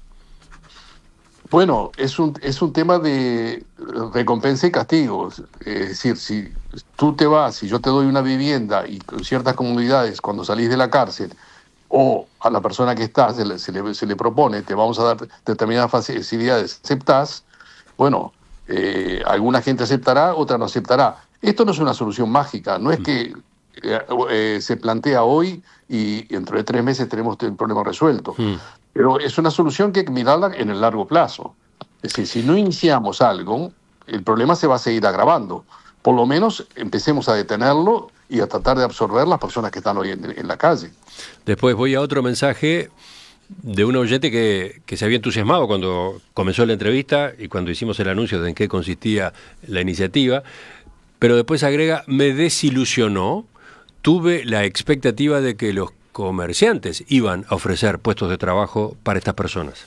Bueno, es un, es un tema de recompensa y castigo. Es decir, si tú te vas y yo te doy una vivienda y con ciertas comodidades cuando salís de la cárcel, o a la persona que está se le, se le, se le propone, te vamos a dar determinadas facilidades, aceptás, bueno, eh, alguna gente aceptará, otra no aceptará. Esto no es una solución mágica, no es que eh, eh, se plantea hoy y dentro de tres meses tenemos el problema resuelto. Mm. Pero es una solución que hay que mirarla en el largo plazo. Es decir, si no iniciamos algo, el problema se va a seguir agravando. Por lo menos empecemos a detenerlo y a tratar de absorber las personas que están hoy en, en la calle. Después voy a otro mensaje de un oyente que, que se había entusiasmado cuando comenzó la entrevista y cuando hicimos el anuncio de en qué consistía la iniciativa, pero después agrega, me desilusionó, tuve la expectativa de que los comerciantes iban a ofrecer puestos de trabajo para estas personas.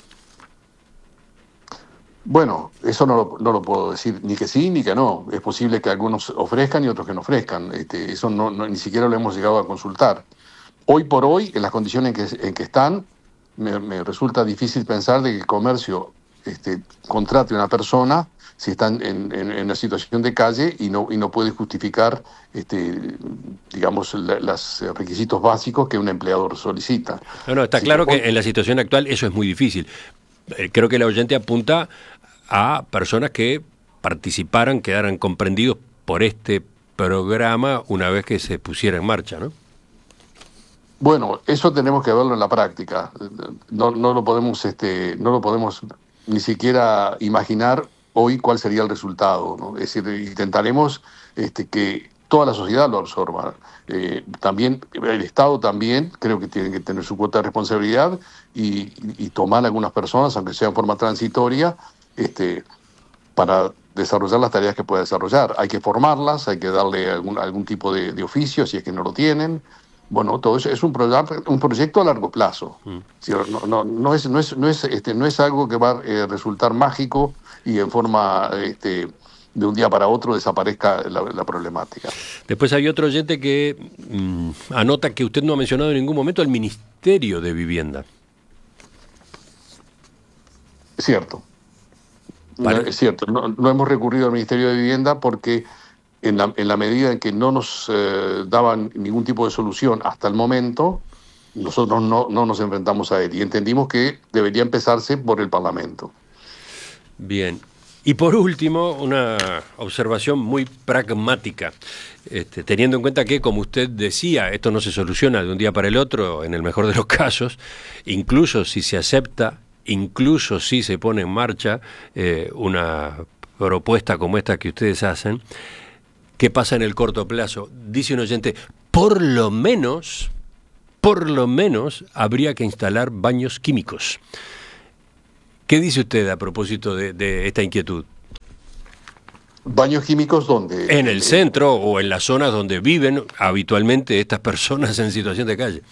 Bueno, eso no lo, no lo puedo decir ni que sí ni que no. Es posible que algunos ofrezcan y otros que no ofrezcan. Este, eso no, no, ni siquiera lo hemos llegado a consultar. Hoy por hoy, en las condiciones en que, en que están, me, me resulta difícil pensar de que el comercio este, contrate a una persona si están en, en, en una situación de calle y no, y no puede justificar, este, digamos, los requisitos básicos que un empleador solicita. No, no, está si claro que en la situación actual eso es muy difícil. Creo que el oyente apunta a personas que participaran, quedaran comprendidos por este programa una vez que se pusiera en marcha, ¿no? Bueno, eso tenemos que verlo en la práctica. No, no lo podemos, este, no lo podemos ni siquiera imaginar hoy cuál sería el resultado, ¿no? Es decir, intentaremos este, que toda la sociedad lo absorba. Eh, también el Estado también creo que tiene que tener su cuota de responsabilidad y, y tomar a algunas personas, aunque sea en forma transitoria, este, para desarrollar las tareas que pueda desarrollar. Hay que formarlas, hay que darle algún, algún tipo de, de oficio si es que no lo tienen. Bueno, todo eso es un, pro, un proyecto a largo plazo. Mm. ¿Sí? No, no, no, es, no, es, no, es, este, no es algo que va a eh, resultar mágico y en forma este, de un día para otro desaparezca la, la problemática. Después hay otro oyente que mmm, anota que usted no ha mencionado en ningún momento el Ministerio de Vivienda. Es cierto. No, es cierto. No, no hemos recurrido al Ministerio de Vivienda porque en la, en la medida en que no nos eh, daban ningún tipo de solución hasta el momento, nosotros no, no nos enfrentamos a él y entendimos que debería empezarse por el Parlamento. Bien. Y por último, una observación muy pragmática, este, teniendo en cuenta que, como usted decía, esto no se soluciona de un día para el otro, en el mejor de los casos, incluso si se acepta, incluso si se pone en marcha eh, una propuesta como esta que ustedes hacen, ¿qué pasa en el corto plazo? Dice un oyente, por lo menos, por lo menos habría que instalar baños químicos. ¿Qué dice usted a propósito de, de esta inquietud? ¿Baños químicos dónde? En el centro o en las zonas donde viven habitualmente estas personas en situación de calle.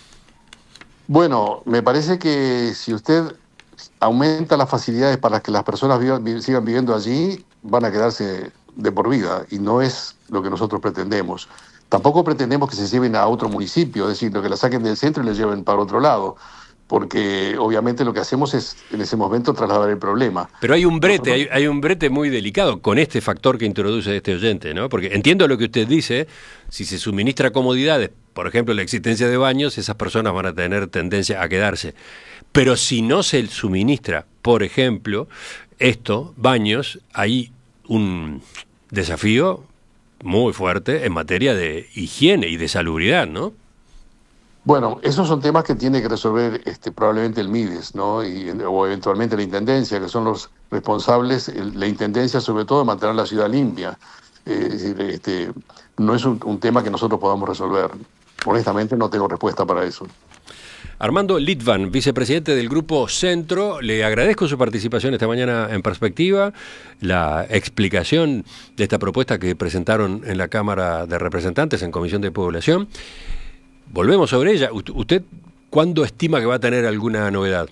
Bueno, me parece que si usted aumenta las facilidades para que las personas vivan, sigan viviendo allí, van a quedarse de por vida, y no es lo que nosotros pretendemos. Tampoco pretendemos que se lleven a otro municipio, es decir, lo que la saquen del centro y la lleven para otro lado, porque obviamente lo que hacemos es en ese momento trasladar el problema. Pero hay un brete, hay, hay un brete muy delicado con este factor que introduce este oyente, ¿no? Porque entiendo lo que usted dice, si se suministra comodidades, por ejemplo la existencia de baños, esas personas van a tener tendencia a quedarse. Pero si no se suministra, por ejemplo, esto, baños, hay un desafío muy fuerte en materia de higiene y de salubridad, ¿no? Bueno, esos son temas que tiene que resolver este, probablemente el MIDES, ¿no? Y, o eventualmente la Intendencia, que son los responsables, el, la Intendencia sobre todo de mantener la ciudad limpia. Eh, es decir, este, no es un, un tema que nosotros podamos resolver. Honestamente no tengo respuesta para eso. Armando Litvan, vicepresidente del Grupo Centro, le agradezco su participación esta mañana en Perspectiva, la explicación de esta propuesta que presentaron en la Cámara de Representantes en Comisión de Población. Volvemos sobre ella. ¿Usted cuándo estima que va a tener alguna novedad?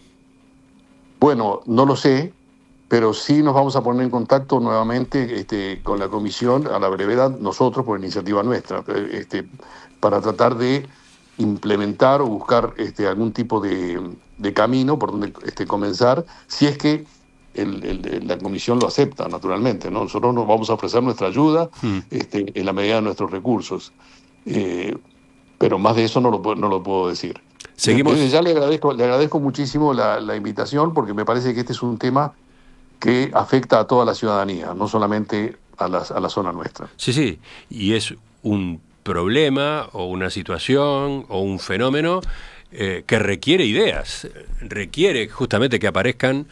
Bueno, no lo sé, pero sí nos vamos a poner en contacto nuevamente este, con la comisión a la brevedad, nosotros por iniciativa nuestra, este, para tratar de implementar o buscar este, algún tipo de, de camino por donde este, comenzar, si es que el, el, la comisión lo acepta, naturalmente, ¿no? Nosotros nos vamos a ofrecer nuestra ayuda hmm. este, en la medida de nuestros recursos. Eh, pero más de eso no lo, no lo puedo decir. Seguimos. Entonces, ya le agradezco, le agradezco muchísimo la, la invitación, porque me parece que este es un tema que afecta a toda la ciudadanía, no solamente a la, a la zona nuestra. Sí, sí, y es un problema o una situación o un fenómeno eh, que requiere ideas, requiere justamente que aparezcan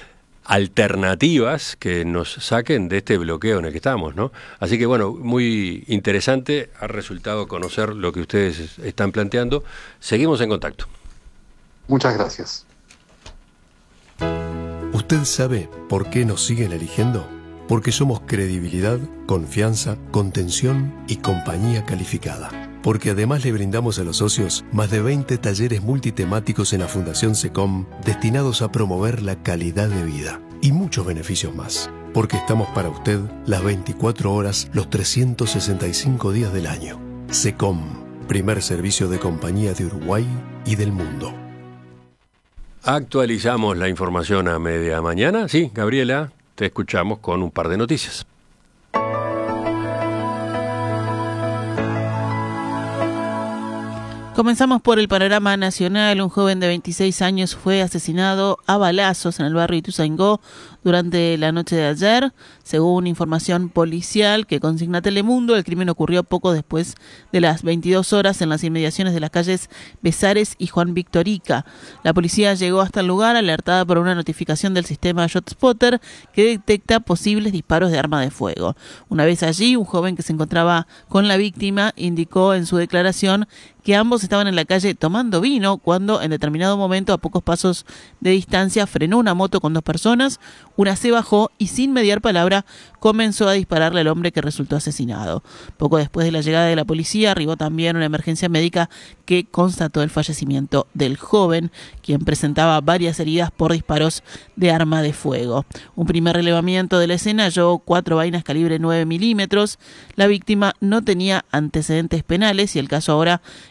alternativas que nos saquen de este bloqueo en el que estamos, ¿no? Así que bueno, muy interesante ha resultado conocer lo que ustedes están planteando. Seguimos en contacto. Muchas gracias. ¿Usted sabe por qué nos siguen eligiendo? Porque somos credibilidad, confianza, contención y compañía calificada. Porque además le brindamos a los socios más de veinte talleres multitemáticos en la Fundación SECOM destinados a promover la calidad de vida y muchos beneficios más. Porque estamos para usted las veinticuatro horas, los trescientos sesenta y cinco días del año. SECOM, primer servicio de compañía de Uruguay y del mundo. Actualizamos la información a media mañana. Sí, Gabriela, te escuchamos con un par de noticias. Comenzamos por el panorama nacional. Un joven de veintiséis años fue asesinado a balazos en el barrio Ituzaingó durante la noche de ayer. Según información policial que consigna Telemundo, el crimen ocurrió poco después de las veintidós horas en las inmediaciones de las calles Besares y Juan Victorica. La policía llegó hasta el lugar alertada por una notificación del sistema ShotSpotter que detecta posibles disparos de arma de fuego. Una vez allí, un joven que se encontraba con la víctima indicó en su declaración que ambos estaban en la calle tomando vino cuando en determinado momento, a pocos pasos de distancia, frenó una moto con dos personas, una se bajó y sin mediar palabra comenzó a dispararle al hombre que resultó asesinado. Poco después de la llegada de la policía arribó también una emergencia médica que constató el fallecimiento del joven, quien presentaba varias heridas por disparos de arma de fuego. Un primer relevamiento de la escena halló cuatro vainas calibre nueve milímetros. La víctima no tenía antecedentes penales y el caso ahora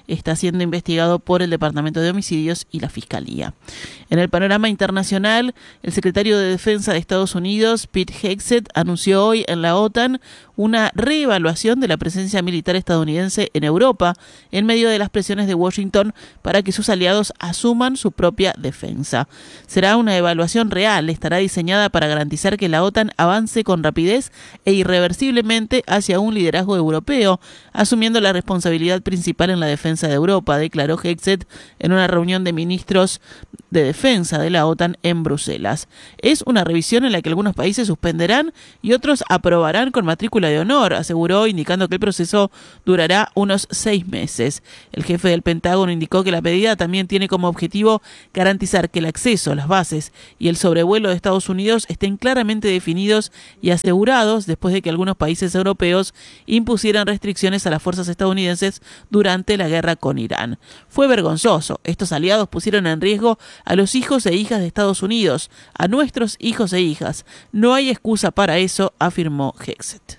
está siendo investigado por el Departamento de Homicidios y la Fiscalía. En el panorama internacional, el secretario de Defensa de Estados Unidos, Pete Hegseth, anunció hoy en la OTAN una reevaluación de la presencia militar estadounidense en Europa en medio de las presiones de Washington para que sus aliados asuman su propia defensa. Será una evaluación real, estará diseñada para garantizar que la OTAN avance con rapidez e irreversiblemente hacia un liderazgo europeo, asumiendo la responsabilidad principal en la defensa de Europa, declaró Hegseth en una reunión de ministros de defensa de la OTAN en Bruselas. Es una revisión en la que algunos países suspenderán y otros aprobarán con matrícula de honor, aseguró, indicando que el proceso durará unos seis meses. El jefe del Pentágono indicó que la medida también tiene como objetivo garantizar que el acceso, las bases y el sobrevuelo de Estados Unidos estén claramente definidos y asegurados después de que algunos países europeos impusieran restricciones a las fuerzas estadounidenses durante la guerra con Irán. Fue vergonzoso. Estos aliados pusieron en riesgo a los hijos e hijas de Estados Unidos, a nuestros hijos e hijas. No hay excusa para eso, afirmó Hegseth.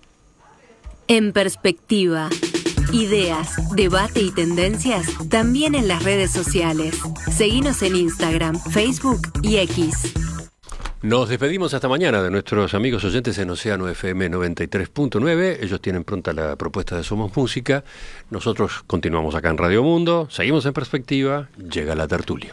En Perspectiva. Ideas, debate y tendencias también en las redes sociales. Seguinos en Instagram, Facebook y X. Nos despedimos hasta mañana de nuestros amigos oyentes en Océano F M noventa y tres punto nueve. Ellos tienen pronta la propuesta de Somos Música. Nosotros continuamos acá en Radio Mundo. Seguimos en Perspectiva. Llega la tertulia.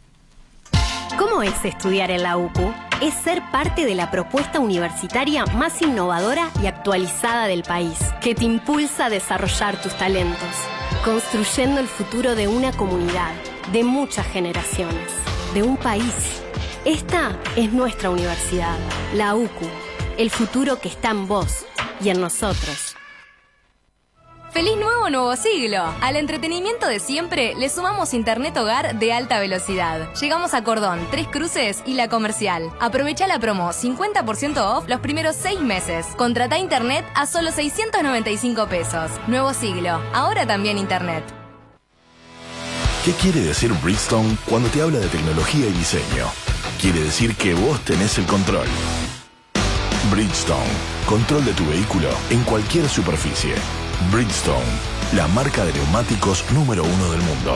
¿Cómo es estudiar en la U C U? Es ser parte de la propuesta universitaria más innovadora y actualizada del país, que te impulsa a desarrollar tus talentos, construyendo el futuro de una comunidad, de muchas generaciones, de un país. Esta es nuestra universidad, la U C U, el futuro que está en vos y en nosotros. ¡Feliz nuevo nuevo siglo! Al entretenimiento de siempre le sumamos internet hogar de alta velocidad. Llegamos a Cordón, Tres Cruces y La Comercial. Aprovecha la promo cincuenta por ciento off los primeros seis meses. Contrata internet a solo seiscientos noventa y cinco pesos. Nuevo siglo, ahora también internet. ¿Qué quiere decir Bridgestone cuando te habla de tecnología y diseño? Quiere decir que vos tenés el control. Bridgestone, control de tu vehículo en cualquier superficie. Bridgestone, la marca de neumáticos número uno del mundo.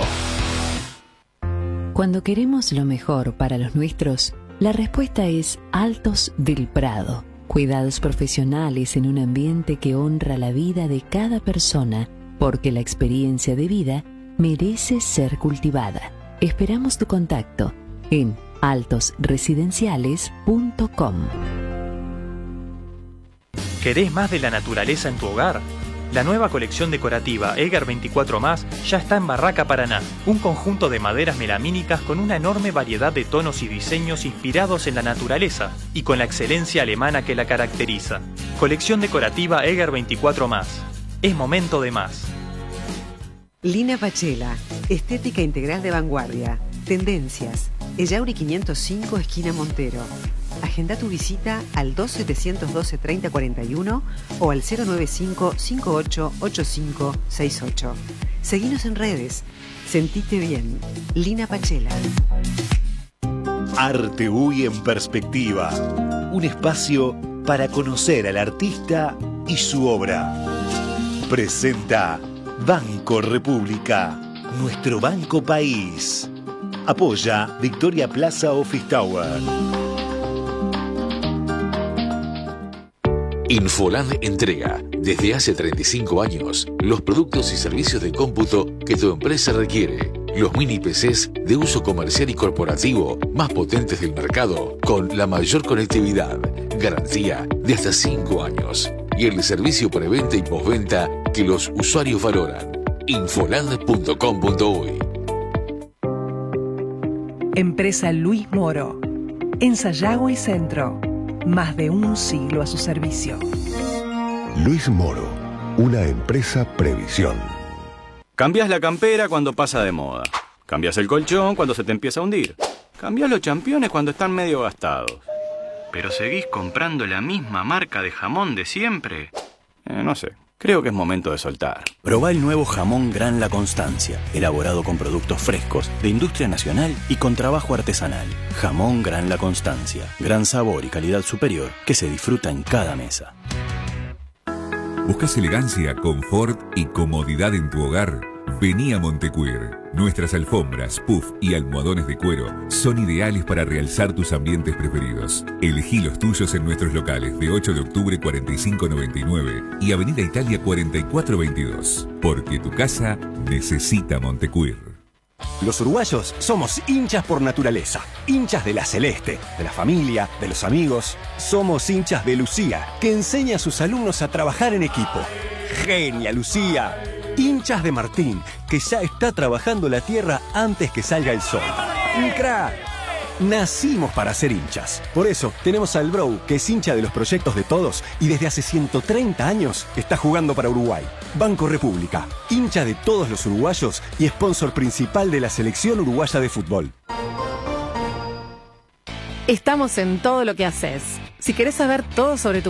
Cuando queremos lo mejor para los nuestros, la respuesta es Altos del Prado. Cuidados profesionales en un ambiente que honra la vida de cada persona, porque la experiencia de vida merece ser cultivada. Esperamos tu contacto en altos residenciales punto com. ¿Querés más de la naturaleza en tu hogar? La nueva colección decorativa Eger veinticuatro más ya está en Barraca Paraná, un conjunto de maderas melamínicas con una enorme variedad de tonos y diseños inspirados en la naturaleza y con la excelencia alemana que la caracteriza. Colección decorativa Eger veinticuatro más. Es momento de más. Lina Pachela, estética integral de vanguardia, tendencias, Ellauri quinientos cinco, esquina Montero. Agenda tu visita al dos setecientos doce treinta cuarenta y uno o al cero nueve cinco cinco ocho ocho cinco seis ocho. Seguinos en redes. Sentite bien. Lina Pachela. Arte U Y en Perspectiva. Un espacio para conocer al artista y su obra. Presenta Banco República, nuestro banco país. Apoya Victoria Plaza Office Tower. Infoland entrega, desde hace treinta y cinco años, los productos y servicios de cómputo que tu empresa requiere. Los mini P Cs de uso comercial y corporativo más potentes del mercado, con la mayor conectividad, garantía de hasta cinco años y el servicio preventa y postventa que los usuarios valoran. infoland punto com punto uy. Empresa Luis Moro. En Sayago y Centro. Más de un siglo a su servicio. Luis Moro, una empresa Previsión. Cambias la campera cuando pasa de moda. Cambias el colchón cuando se te empieza a hundir. Cambias los championes cuando están medio gastados. Pero seguís comprando la misma marca de jamón de siempre. Eh, no sé. Creo que es momento de soltar. Probá el nuevo jamón Gran La Constancia, elaborado con productos frescos, de industria nacional y con trabajo artesanal. Jamón Gran La Constancia, gran sabor y calidad superior que se disfruta en cada mesa. ¿Buscas elegancia, confort y comodidad en tu hogar? Vení a Montecuir. Nuestras alfombras, puff y almohadones de cuero son ideales para realzar tus ambientes preferidos. Elegí los tuyos en nuestros locales de ocho de octubre cuarenta y cinco noventa y nueve y Avenida Italia cuarenta y cuatro veintidós. Porque tu casa necesita Montecuir. Los uruguayos somos hinchas por naturaleza, hinchas de la celeste, de la familia, de los amigos. Somos hinchas de Lucía, que enseña a sus alumnos a trabajar en equipo. ¡Genia, Lucía! Hinchas de Martín, que ya está trabajando la tierra antes que salga el sol. ¡Un crack! Nacimos para ser hinchas. Por eso tenemos al Bro, que es hincha de los proyectos de todos y desde hace ciento treinta años está jugando para Uruguay. Banco República, hincha de todos los uruguayos y sponsor principal de la selección uruguaya de fútbol. Estamos en todo lo que haces. Si querés saber todo sobre tu